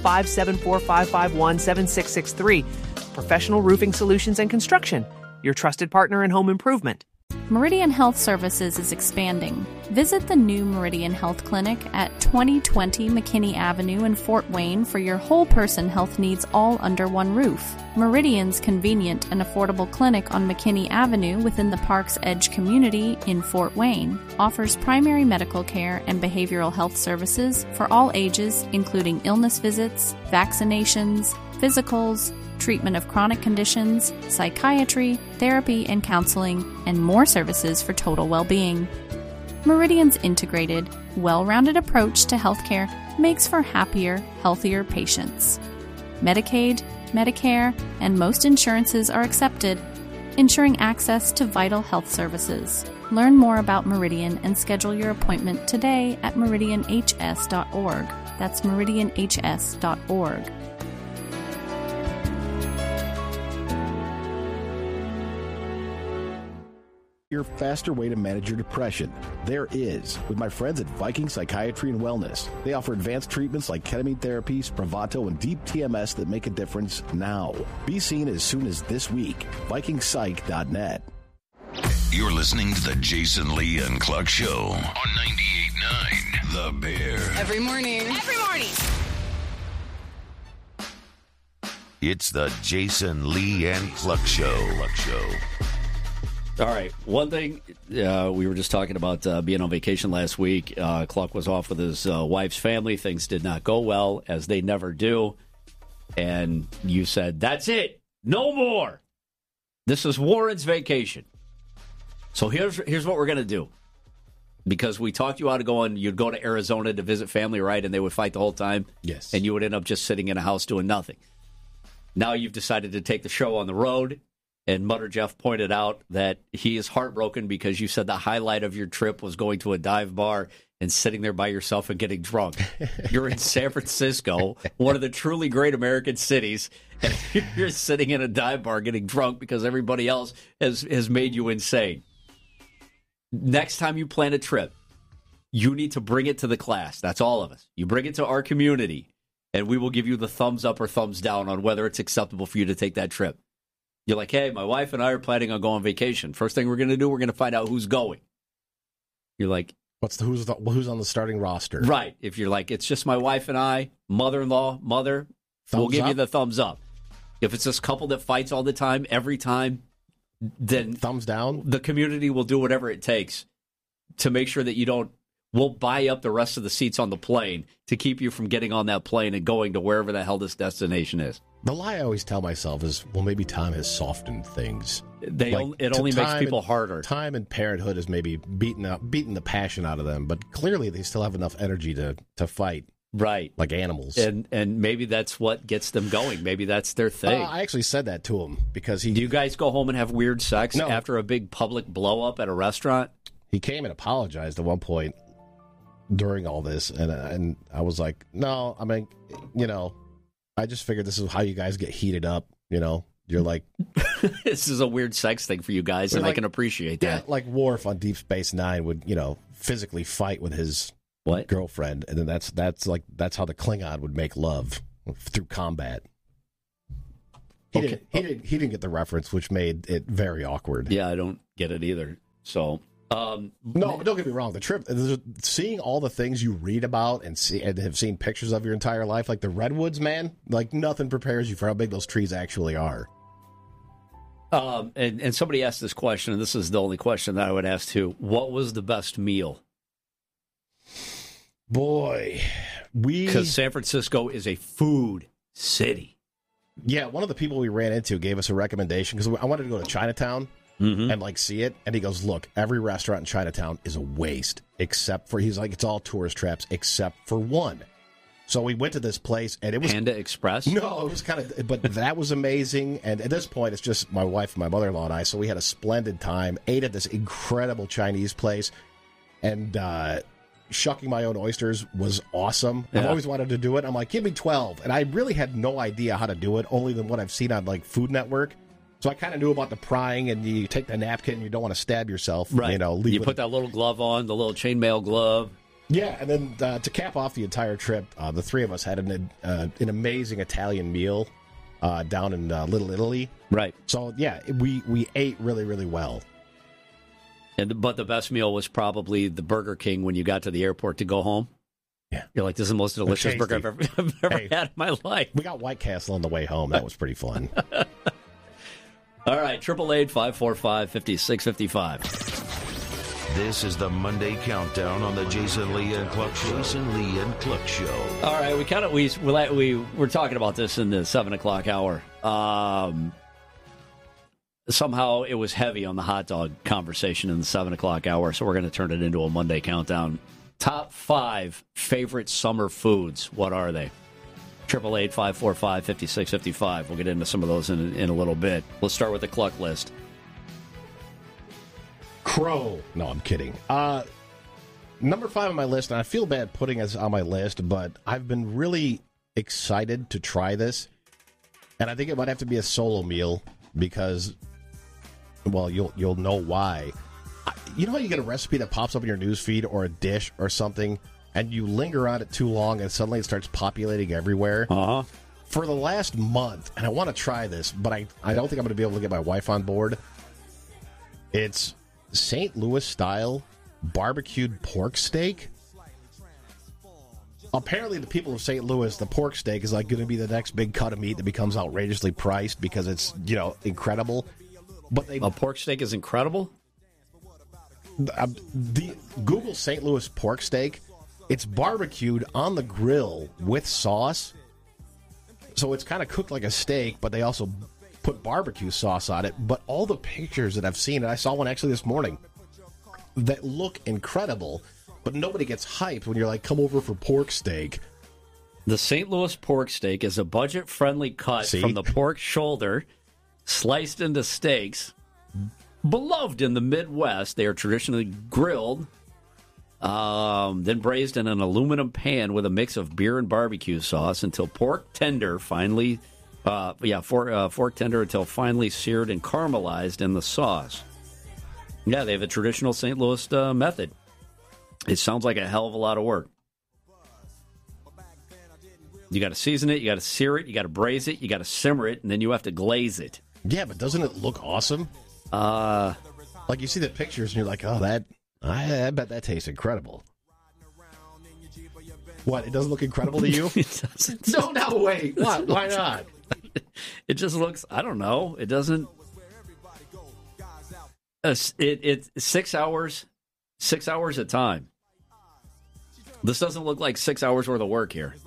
Speaker 15: 574-551-7663. Professional Roofing Solutions and Construction, your trusted partner in home improvement.
Speaker 17: Meridian Health Services is expanding. Visit the new Meridian Health Clinic at 2020 McKinney Avenue in Fort Wayne for your whole person health needs all under one roof. Meridian's convenient and affordable clinic on McKinney Avenue within the Park's Edge community in Fort Wayne offers primary medical care and behavioral health services for all ages, including illness visits, vaccinations, physicals, treatment of chronic conditions, psychiatry, therapy and counseling, and more services for total well-being. Meridian's integrated, well-rounded approach to healthcare makes for happier, healthier patients. Medicaid, Medicare, and most insurances are accepted, ensuring access to vital health services. Learn more about Meridian and schedule your appointment today at meridianhs.org. That's meridianhs.org.
Speaker 6: Your faster way to manage your depression. There is, with my friends at Viking Psychiatry and Wellness. They offer advanced treatments like ketamine therapy, Spravato, and deep TMS that make a difference now. Be seen as soon as this week. VikingPsych.net.
Speaker 3: You're listening to the Jason Lee and Cluck Show on 98.9 The Bear.
Speaker 18: Every morning. Every morning.
Speaker 3: It's the Jason Lee and Cluck Show.
Speaker 1: All right. One thing, we were just talking about being on vacation last week. Cluck was off with his wife's family. Things did not go well, as they never do. And you said, that's it. No more. This is Warren's vacation. So here's what we're going to do. Because we talked you out of going, you'd go to Arizona to visit family, right? And they would fight the whole time.
Speaker 2: Yes.
Speaker 1: And you would end up just sitting in a house doing nothing. Now you've decided to take the show on the road. And Mutter Jeff pointed out that he is heartbroken because you said the highlight of your trip was going to a dive bar and sitting there by yourself and getting drunk. You're in San Francisco, one of the truly great American cities, and you're sitting in a dive bar getting drunk because everybody else has made you insane. Next time you plan a trip, you need to bring it to the class. That's all of us. You bring it to our community, and we will give you the thumbs up or thumbs down on whether it's acceptable for you to take that trip. You're like, hey, my wife and I are planning on going on vacation. First thing we're going to do, we're going to find out who's going. You're like,
Speaker 2: who's on the starting roster?
Speaker 1: Right. If you're like, it's just my wife and I, mother-in-law, mother, we'll give you the thumbs up. If it's this couple that fights all the time, every time, then
Speaker 2: thumbs down.
Speaker 1: The community will do whatever it takes to make sure that you don't. We'll buy up the rest of the seats on the plane to keep you from getting on that plane and going to wherever the hell this destination is.
Speaker 2: The lie I always tell myself is, well, maybe time has softened things.
Speaker 1: It only makes people harder.
Speaker 2: Time and parenthood has maybe beaten the passion out of them, but clearly they still have enough energy to fight.
Speaker 1: Right.
Speaker 2: Like animals.
Speaker 1: And maybe that's what gets them going. Maybe that's their thing.
Speaker 2: I actually said that to him because
Speaker 1: Do you guys go home and have weird sex after a big public blow-up at a restaurant?
Speaker 2: He came and apologized at one point during all this, and I was like, no, I mean, I just figured this is how you guys get heated up, You're like,
Speaker 1: this is a weird sex thing for you guys, and I can appreciate that.
Speaker 2: Yeah, like Worf on Deep Space Nine would, physically fight with his girlfriend, and then that's how the Klingon would make love through combat. He didn't get the reference, which made it very awkward.
Speaker 1: Yeah, I don't get it either. So.
Speaker 2: No, but don't get me wrong. The trip, seeing all the things you read about and have seen pictures of your entire life, like the redwoods, man, like nothing prepares you for how big those trees actually are.
Speaker 1: And somebody asked this question, and this is the only question that I would ask too. What was the best meal?
Speaker 2: Boy,
Speaker 1: because San Francisco is a food city.
Speaker 2: Yeah, one of the people we ran into gave us a recommendation because I wanted to go to Chinatown. And see it, and he goes, look, every restaurant in Chinatown is a waste, except for, he's like, it's all tourist traps except for one. So we went to this place, and it was
Speaker 1: Panda Express.
Speaker 2: No, it was but that was amazing. And at this point, it's just my wife and my mother-in-law and I, so we had a splendid time, ate at this incredible Chinese place, and shucking my own oysters was awesome. I've always wanted to do it. I'm like, give me 12, and I really had no idea how to do it, only than what I've seen on like Food Network. So I kind of knew about the prying, and you take the napkin, and you don't want to stab yourself.
Speaker 1: Right. You put that little glove on, the little chainmail glove.
Speaker 2: Yeah, and then to cap off the entire trip, the three of us had an amazing Italian meal down in Little Italy.
Speaker 1: Right.
Speaker 2: So, yeah, we ate really, really well.
Speaker 1: But the best meal was probably the Burger King when you got to the airport to go home.
Speaker 2: Yeah.
Speaker 1: You're like, this is the most delicious burger I've ever had in my life.
Speaker 2: We got White Castle on the way home. That was pretty fun.
Speaker 1: All right, 888-545-5655.
Speaker 3: This is the Monday Countdown on the Jason Lee and Cluck Show. Jason Lee and Cluck Show.
Speaker 1: All right, we were talking about this in the 7 o'clock hour. Somehow it was heavy on the hot dog conversation in the 7 o'clock hour, so we're going to turn it into a Monday Countdown. Top 5 favorite summer foods. What are they? 888-545-5655. We'll get into some of those in a little bit. Let's start with the Cluck list.
Speaker 2: Crow. No, I'm kidding. Number 5 on my list, and I feel bad putting this on my list, but I've been really excited to try this. And I think it might have to be a solo meal because, well, you'll know why. You know how you get a recipe that pops up in your newsfeed or a dish or something, and you linger on it too long, and suddenly it starts populating everywhere?
Speaker 1: Uh-huh.
Speaker 2: For the last month, and I want to try this, but I don't think I'm going to be able to get my wife on board. It's St. Louis-style barbecued pork steak. Apparently, the people of St. Louis, the pork steak is like going to be the next big cut of meat that becomes outrageously priced because it's, incredible. But
Speaker 1: a pork steak is incredible?
Speaker 2: Google St. Louis pork steak. It's barbecued on the grill with sauce. So it's kind of cooked like a steak, but they also put barbecue sauce on it. But all the pictures that I've seen, and I saw one actually this morning, that look incredible, but nobody gets hyped when you're like, come over for pork steak.
Speaker 1: The St. Louis pork steak is a budget-friendly cut from the pork shoulder, sliced into steaks. Beloved in the Midwest, they are traditionally grilled, then braised in an aluminum pan with a mix of beer and barbecue sauce until fork tender until finally seared and caramelized in the sauce. Yeah, they have a traditional St. Louis method. It sounds like a hell of a lot of work. You got to season it, you got to sear it, you got to braise it, you got to simmer it, and then you have to glaze it.
Speaker 2: Yeah, but doesn't it look awesome? Like you see the pictures and you're like, oh, I bet that tastes incredible. What? It doesn't look incredible to you?
Speaker 1: It doesn't.
Speaker 2: No, wait. What? Why not?
Speaker 1: It just looks, I don't know. It doesn't. It's 6 hours. 6 hours at time. This doesn't look like 6 hours worth of work here.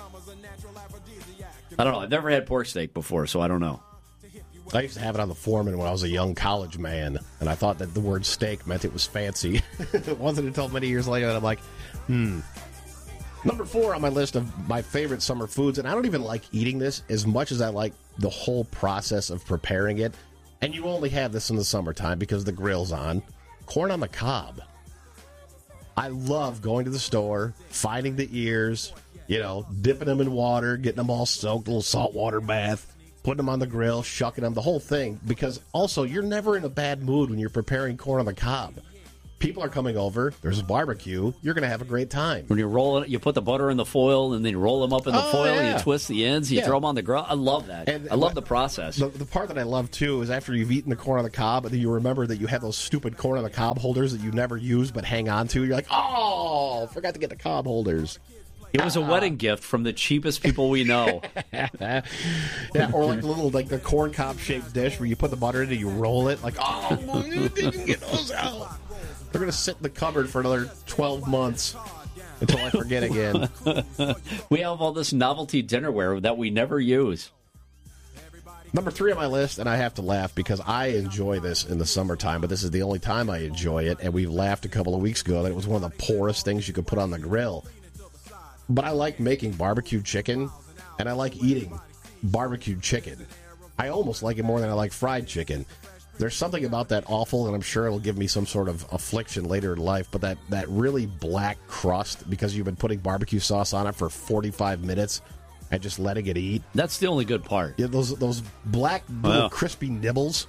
Speaker 1: I don't know. I've never had pork steak before, so I don't know.
Speaker 2: I used to have it on the Foreman when I was a young college man, and I thought that the word steak meant it was fancy. It wasn't until many years later that I'm like, Number 4 on my list of my favorite summer foods, and I don't even like eating this as much as I like the whole process of preparing it, and you only have this in the summertime because the grill's on, corn on the cob. I love going to the store, finding the ears, dipping them in water, getting them all soaked, a little saltwater bath, putting them on the grill, shucking them, the whole thing. Because also, you're never in a bad mood when you're preparing corn on the cob. People are coming over. There's a barbecue. You're going to have a great time.
Speaker 1: When you roll it, you put the butter in the foil, and then you roll them up in the foil, and you twist the ends, you throw them on the grill. I love that. And I love the process.
Speaker 2: The part that I love, too, is after you've eaten the corn on the cob, and then you remember that you have those stupid corn on the cob holders that you never use but hang on to. You're like, oh, forgot to get the cob holders.
Speaker 1: It was a wedding gift from the cheapest people we know.
Speaker 2: Yeah, or like the corn cob shaped dish where you put the butter in and you roll it. Like, oh, you didn't get those out. They're going to sit in the cupboard for another 12 months until I forget again.
Speaker 1: We have all this novelty dinnerware that we never use.
Speaker 2: Number 3 on my list, and I have to laugh because I enjoy this in the summertime, but this is the only time I enjoy it, and we laughed a couple of weeks ago that it was one of the poorest things you could put on the grill. But I like making barbecue chicken, and I like eating barbecued chicken. I almost like it more than I like fried chicken. There's something about that awful, and I'm sure it'll give me some sort of affliction later in life, but that really black crust, because you've been putting barbecue sauce on it for 45 minutes and just letting it eat.
Speaker 1: That's the only good part.
Speaker 2: Yeah, those black little crispy nibbles.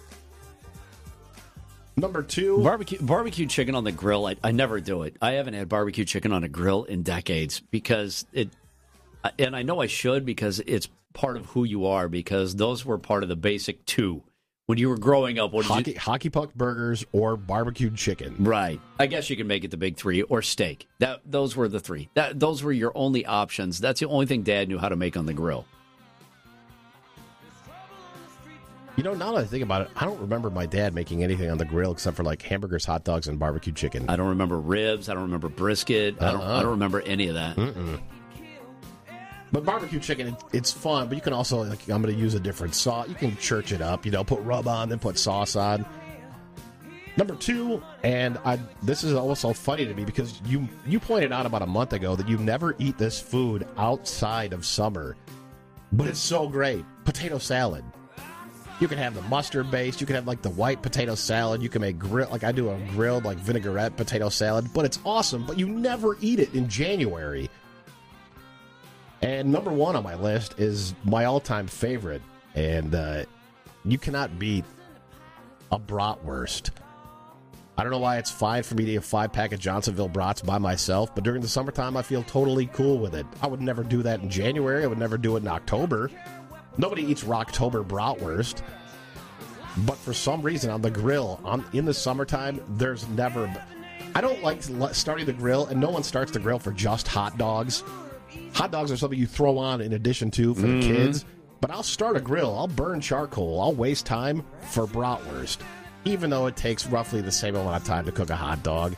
Speaker 2: Number 2.
Speaker 1: Barbecue chicken on the grill, I never do it. I haven't had barbecue chicken on a grill in decades because and I know I should because it's part of who you are, because those were part of the basic 2. When you were growing up,
Speaker 2: hockey puck burgers or barbecued chicken.
Speaker 1: Right. I guess you can make it the big 3 or steak. Those were the 3. Those were your only options. That's the only thing Dad knew how to make on the grill.
Speaker 2: You know, now that I think about it, I don't remember my dad making anything on the grill except for like hamburgers, hot dogs, and barbecue chicken.
Speaker 1: I don't remember ribs. I don't remember brisket. I don't remember any of that.
Speaker 2: But barbecue chicken, it's fun, but you can also, I'm going to use a different sauce. You can church it up, put rub on, then put sauce on. Number 2, and this is also funny to me because you pointed out about a month ago that you never eat this food outside of summer, but it's so great. Potato salad. You can have the mustard base. You can have like the white potato salad. You can make I do a grilled like vinaigrette potato salad, but it's awesome, but you never eat it in January. And number 1 on my list is my all-time favorite, and you cannot beat a bratwurst. I don't know why it's fine for me to eat a 5-pack of Johnsonville brats by myself, but during the summertime, I feel totally cool with it. I would never do that in January. I would never do it in October. Nobody eats Rocktober bratwurst. But for some reason, on the grill, in the summertime, there's never... I don't like starting the grill, and no one starts the grill for just hot dogs. Hot dogs are something you throw on in addition to for the kids. But I'll start a grill. I'll burn charcoal. I'll waste time for bratwurst, even though it takes roughly the same amount of time to cook a hot dog.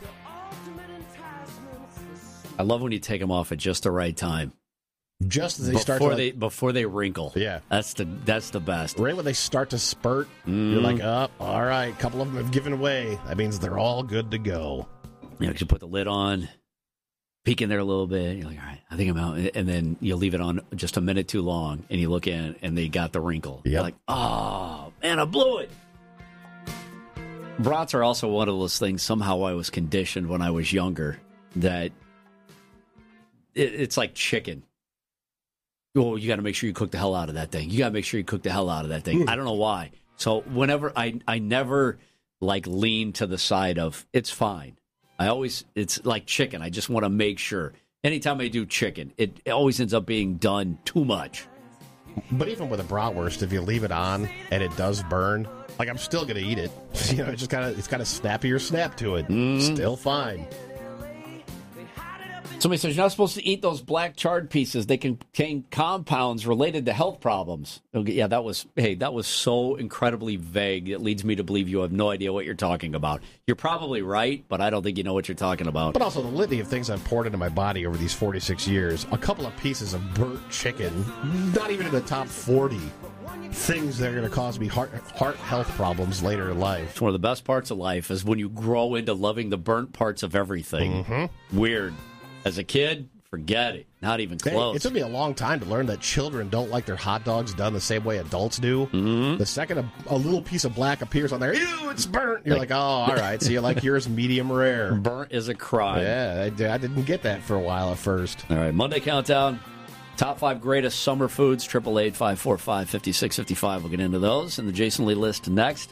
Speaker 1: I love when you take them off at just the right time.
Speaker 2: Just as they start to...
Speaker 1: Before they wrinkle.
Speaker 2: Yeah.
Speaker 1: That's the best.
Speaker 2: Right when they start to spurt, you're like, all right, a couple of them have given away. That means they're all good to go.
Speaker 1: You put the lid on, peek in there a little bit. You're like, all right, I think I'm out. And then you leave it on just a minute too long, and you look in, and they got the wrinkle.
Speaker 2: Yep.
Speaker 1: You're like, oh, man, I blew it. Brats are also one of those things, somehow I was conditioned when I was younger, that it's like chicken. Oh, you got to make sure you cook the hell out of that thing. You got to make sure you cook the hell out of that thing. I don't know why. So whenever I never lean to the side of it's fine. It's like chicken. I just want to make sure. Anytime I do chicken, it always ends up being done too much.
Speaker 2: But even with a bratwurst, if you leave it on and it does burn, I'm still going to eat it. It's got a snappier snap to it. Still fine.
Speaker 1: Somebody says you're not supposed to eat those black charred pieces. They contain compounds related to health problems. Okay, yeah, that was so incredibly vague. It leads me to believe you have no idea what you're talking about. You're probably right, but I don't think you know what you're talking about.
Speaker 2: But also the litany of things I've poured into my body over these 46 years. A couple of pieces of burnt chicken, not even in the top 40 things that are going to cause me heart health problems later in life.
Speaker 1: It's one of the best parts of life is when you grow into loving the burnt parts of everything.
Speaker 2: Mm-hmm.
Speaker 1: Weird. As a kid, forget it. Not even close.
Speaker 2: It took me a long time to learn that children don't like their hot dogs done the same way adults do.
Speaker 1: Mm-hmm.
Speaker 2: The second a little piece of black appears on there, ew, it's burnt. You're like, oh, all right. So you like yours medium rare.
Speaker 1: Burnt is a crime.
Speaker 2: Yeah, I didn't get that for a while at first.
Speaker 1: All right, Monday Countdown. Top 5 greatest summer foods, 888-545-5655. We'll get into those and the Jason Lee list next.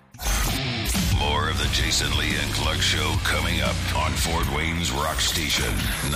Speaker 3: More of the Jason Lee and Clark Show coming up on Fort Wayne's Rock Station,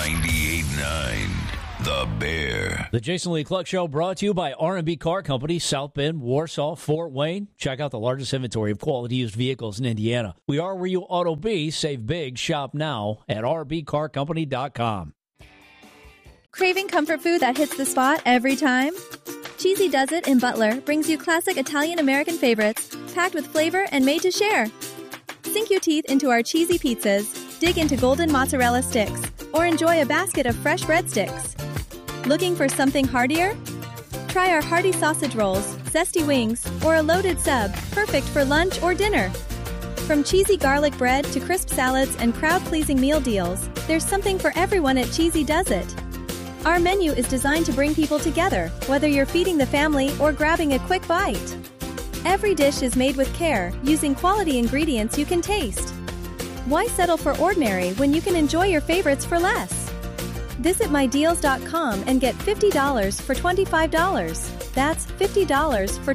Speaker 3: 98.9. The Bear.
Speaker 19: The Jason Lee Cluck Show brought to you by R&B Car Company, South Bend, Warsaw, Fort Wayne. Check out the largest inventory of quality used vehicles in Indiana. We are where you ought to be. Save big. Shop now at rbcarcompany.com.
Speaker 20: Craving comfort food that hits the spot every time? Cheesy Does It in Butler brings you classic Italian-American favorites, packed with flavor and made to share. Sink your teeth into our cheesy pizzas, dig into golden mozzarella sticks, or enjoy a basket of fresh breadsticks. Looking for something heartier? Try our hearty sausage rolls, zesty wings, or a loaded sub, perfect for lunch or dinner. From cheesy garlic bread to crisp salads and crowd-pleasing meal deals, there's something for everyone at Cheesy Does It. Our menu is designed to bring people together, whether you're feeding the family or grabbing a quick bite. Every dish is made with care, using quality ingredients you can taste. Why settle for ordinary when you can enjoy your favorites for less? Visit mydeals.com and get $50 for $25. That's $50 for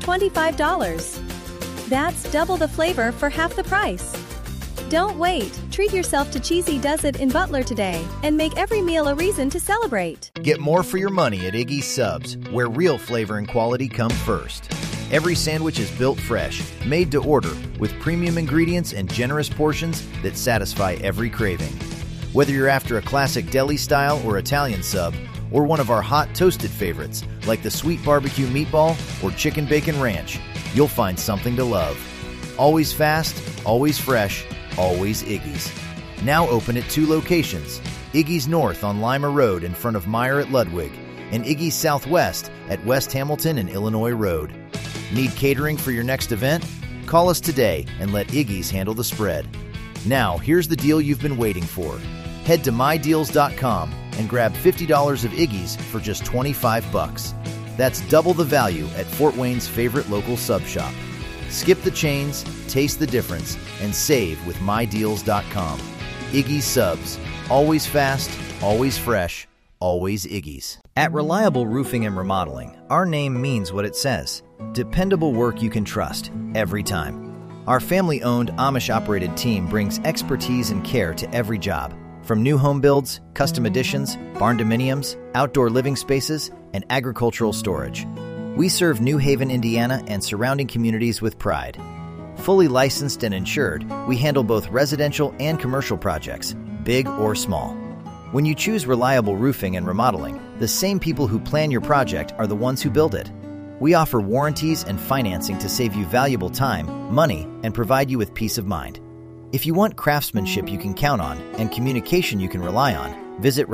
Speaker 20: $25. That's double the flavor for half the price. Don't wait. Treat yourself to Cheesy Does It in Butler today and make every meal a reason to celebrate.
Speaker 8: Get more for your money at Iggy's Subs, where real flavor and quality come first. Every sandwich is built fresh, made to order, with premium ingredients and generous portions that satisfy every craving. Whether you're after a classic deli style or Italian sub, or one of our hot toasted favorites like the sweet barbecue meatball or chicken bacon ranch, you'll find something to love. Always fast, always fresh, always Iggy's. Now open at 2 locations, Iggy's North on Lima Road in front of Meyer at Ludwig, and Iggy's Southwest at West Hamilton and Illinois Road. Need catering for your next event? Call us today and let Iggy's handle the spread. Now, here's the deal you've been waiting for. Head to mydeals.com and grab $50 of Iggy's for just $25. That's double the value at Fort Wayne's favorite local sub shop. Skip the chains, taste the difference, and save with mydeals.com. Iggy's Subs. Always fast, always fresh, always Iggy's. At Reliable Roofing and Remodeling, our name means what it says. Dependable work you can trust, every time. Our family-owned, Amish-operated team brings expertise and care to every job. From new home builds, custom additions, barn dominiums, outdoor living spaces, and agricultural storage. We serve New Haven, Indiana, and surrounding communities with pride. Fully licensed and insured, we handle both residential and commercial projects, big or small. When you choose Reliable Roofing and Remodeling, the same people who plan your project are the ones who build it. We offer warranties and financing to save you valuable time, money, and provide you with peace of mind. If you want craftsmanship you can count on and communication you can rely on, visit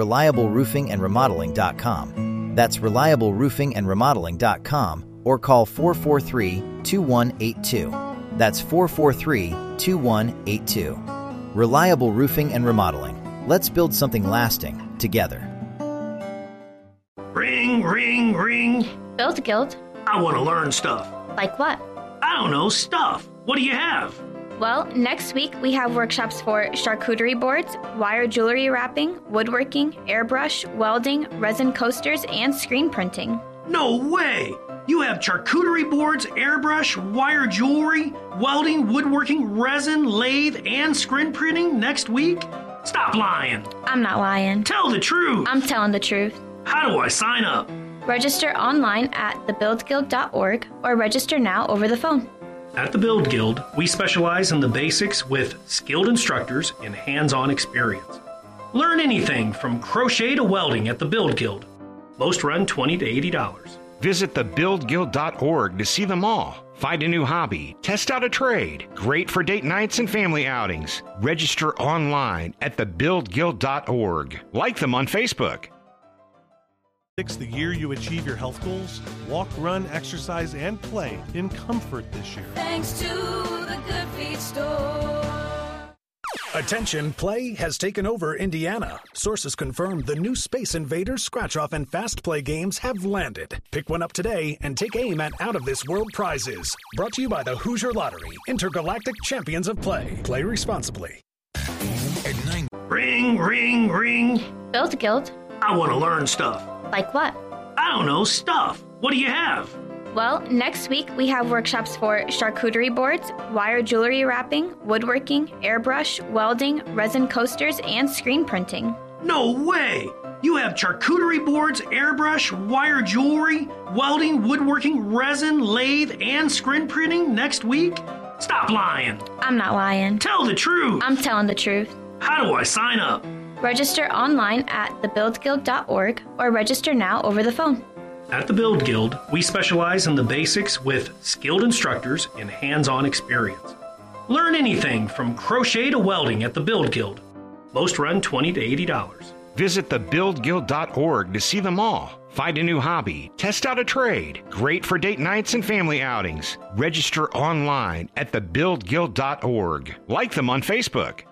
Speaker 8: ReliableRoofingAndRemodeling.com. That's ReliableRoofingAndRemodeling.com or call 443-2182. That's 443-2182. Reliable Roofing and Remodeling. Let's build something lasting together.
Speaker 21: Ring, ring, ring.
Speaker 22: Build Guild.
Speaker 21: I want to learn stuff.
Speaker 22: Like what?
Speaker 21: I don't know, stuff. What do you have?
Speaker 22: Well, next week we have workshops for charcuterie boards, wire jewelry wrapping, woodworking, airbrush, welding, resin coasters, and screen printing.
Speaker 21: No way! You have charcuterie boards, airbrush, wire jewelry, welding, woodworking, resin, lathe, and screen printing next week? Stop lying.
Speaker 22: I'm not lying.
Speaker 21: Tell the truth.
Speaker 22: I'm telling the truth.
Speaker 21: How do I sign up?
Speaker 22: Register online at thebuildguild.org or register now over the phone.
Speaker 21: At the Build Guild, we specialize in the basics with skilled instructors and hands-on experience. Learn anything from crochet to welding at the Build Guild. Most run $20 to $80.
Speaker 23: Visit thebuildguild.org to see them all. Find a new hobby, test out a trade. Great for date nights and family outings. Register online at thebuildguild.org. Like them on Facebook.
Speaker 24: The year you achieve your health goals. Walk, run, exercise, and play in comfort this year.
Speaker 25: Thanks to the Good Feet store.
Speaker 10: Attention, Play has taken over Indiana. Sources confirm the new Space Invaders, Scratch-Off, and Fast Play games have landed. Pick one up today and take aim at out-of-this-world prizes. Brought to you by the Hoosier Lottery, intergalactic champions of play. Play responsibly.
Speaker 21: At 9. Ring, ring, ring.
Speaker 22: Build Guild.
Speaker 21: I want to learn stuff.
Speaker 22: Like what?
Speaker 21: I don't know, stuff. What do you have?
Speaker 22: Well, next week we have workshops for charcuterie boards, wire jewelry wrapping, woodworking, airbrush, welding, resin coasters, and screen printing.
Speaker 21: No way! You have charcuterie boards, airbrush, wire jewelry, welding, woodworking, resin, lathe, and screen printing next week? Stop lying.
Speaker 22: I'm not lying.
Speaker 21: Tell the truth.
Speaker 22: I'm telling the truth.
Speaker 21: How do I sign up?
Speaker 22: Register online at thebuildguild.org or register now over the phone.
Speaker 21: At the Build Guild, we specialize in the basics with skilled instructors and hands-on experience. Learn anything from crochet to welding at the Build Guild. Most run $20 to $80.
Speaker 23: Visit thebuildguild.org to see them all. Find a new hobby. Test out a trade. Great for date nights and family outings. Register online at thebuildguild.org. Like them on Facebook.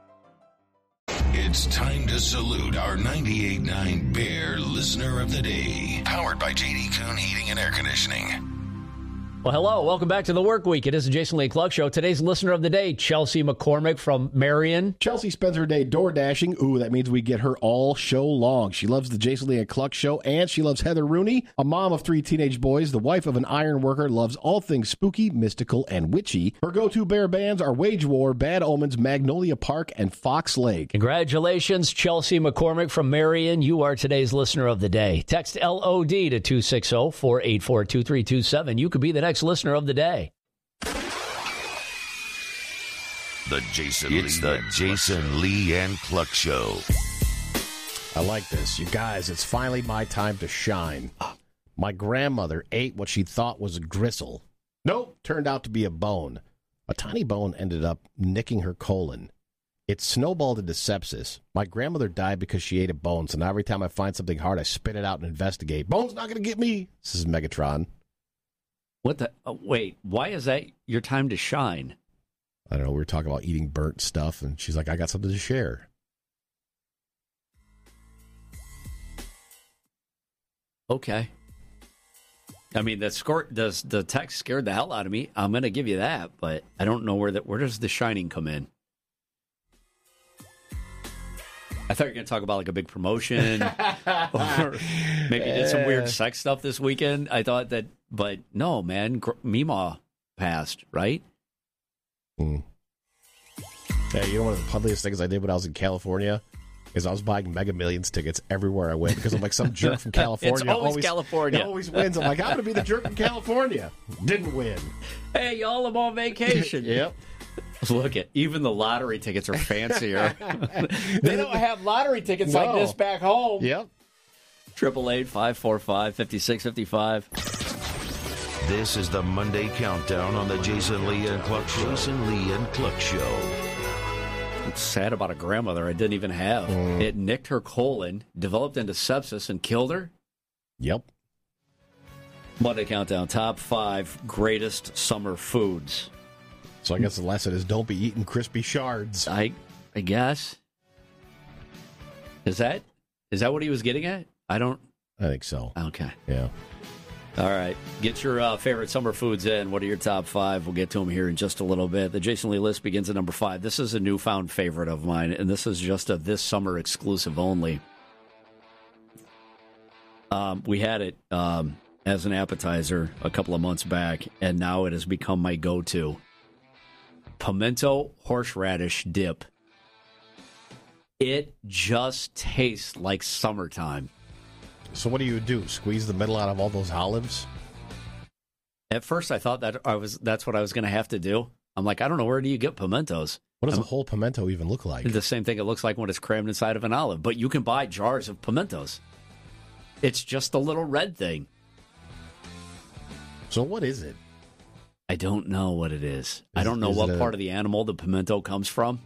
Speaker 3: It's time to salute our 98.9 Bear Listener of the Day. Powered by J.D. Kuhn Heating and Air Conditioning.
Speaker 19: Well, hello. Welcome back to the Work Week. It is the Jason Lee Cluck Show. Today's listener of the day, Chelsea McCormick from Marion.
Speaker 2: Chelsea spends her day door dashing. Ooh, that means we get her all show long. She loves the Jason Lee and Cluck Show, and she loves Heather Rooney, a mom of 3 teenage boys, the wife of an iron worker, loves all things spooky, mystical, and witchy. Her go-to bear bands are Wage War, Bad Omens, Magnolia Park, and Fox Lake.
Speaker 19: Congratulations, Chelsea McCormick from Marion. You are today's listener of the day. Text LOD to 260-484-2327. You could be the next listener of the day.
Speaker 3: It's the Jason Lee and Cluck Show.
Speaker 2: I like this. You guys, it's finally my time to shine. My grandmother ate what she thought was a gristle. Nope, turned out to be a bone. A tiny bone ended up nicking her colon. It snowballed into sepsis. My grandmother died because she ate a bone, so now every time I find something hard, I spit it out and investigate. Bone's not going to get me. This is Megatron.
Speaker 1: What the? Wait, why is that your time to shine?
Speaker 2: I don't know. We were talking about eating burnt stuff, and she's like, I got something to share.
Speaker 1: Okay. I mean, the text scared the hell out of me. I'm going to give you that, but I don't know where does the shining come in? I thought you were going to talk about like a big promotion, or maybe you did some weird sex stuff this weekend. I thought that, but no, man, Meemaw passed, right?
Speaker 2: Mm. Hey, you know one of the funniest things I did when I was in California is I was buying Mega Millions tickets everywhere I went because I'm like some jerk from California.
Speaker 1: It's always California.
Speaker 2: Always wins. I'm like, I'm going to be the jerk from California. Didn't win.
Speaker 1: Hey, y'all, I'm on vacation.
Speaker 2: Yep.
Speaker 1: Look at even the lottery tickets are fancier. They don't have lottery tickets like this back home.
Speaker 2: Yep.
Speaker 1: 888-545-5655.
Speaker 3: This is the Monday Countdown on the Jason Lee and Cluck Show. Jason Lee and Cluck Show.
Speaker 1: It's sad about a grandmother I didn't even have. It nicked her colon, developed into sepsis, and killed her.
Speaker 2: Yep.
Speaker 1: Monday Countdown, top 5 greatest summer foods.
Speaker 2: So I guess the lesson is don't be eating crispy shards.
Speaker 1: I guess. Is that what he was getting at? I
Speaker 2: think so.
Speaker 1: Okay.
Speaker 2: Yeah.
Speaker 1: All right. Get your favorite summer foods in. What are your top 5? We'll get to them here in just a little bit. The Jason Lee list begins at number 5. This is a newfound favorite of mine, and this is just a this summer exclusive only. We had it as an appetizer a couple of months back, and now it has become my go-to. Pimento horseradish dip. It just tastes like summertime.
Speaker 2: So what do? Squeeze the middle out of all those olives?
Speaker 1: At first I thought that's what I was going to have to do. I'm like, I don't know, where do you get pimentos?
Speaker 2: What does a whole pimento even look like?
Speaker 1: The same thing it looks like when it's crammed inside of an olive. But you can buy jars of pimentos. It's just a little red thing.
Speaker 2: So what is it?
Speaker 1: I don't know what it is. I don't know what part of the animal the pimento comes from.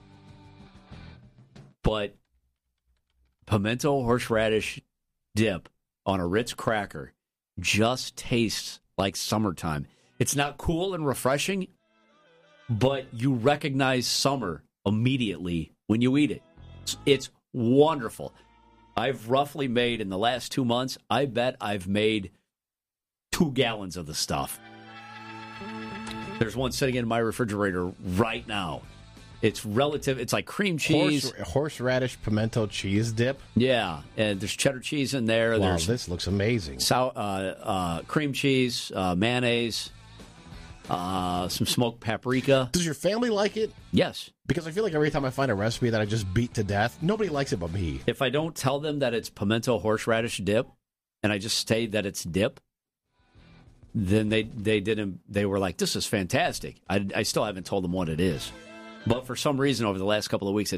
Speaker 1: But pimento horseradish dip on a Ritz cracker just tastes like summertime. It's not cool and refreshing, but you recognize summer immediately when you eat it. It's wonderful. I've roughly made, in the last 2 months, I bet I've made 2 gallons of the stuff. There's one sitting in my refrigerator right now. It's relative. It's like cream cheese.
Speaker 2: Horseradish pimento cheese dip.
Speaker 1: Yeah, and there's cheddar cheese in there.
Speaker 2: Wow,
Speaker 1: There's
Speaker 2: this looks amazing.
Speaker 1: Cream cheese, mayonnaise, some smoked paprika.
Speaker 2: Does your family like it?
Speaker 1: Yes.
Speaker 2: Because I feel like every time I find a recipe that I just beat to death, nobody likes it but me.
Speaker 1: If I don't tell them that it's pimento horseradish dip, and I just say that it's dip, then they were like, this is fantastic. I still haven't told them what it is. But for some reason, over the last couple of weeks,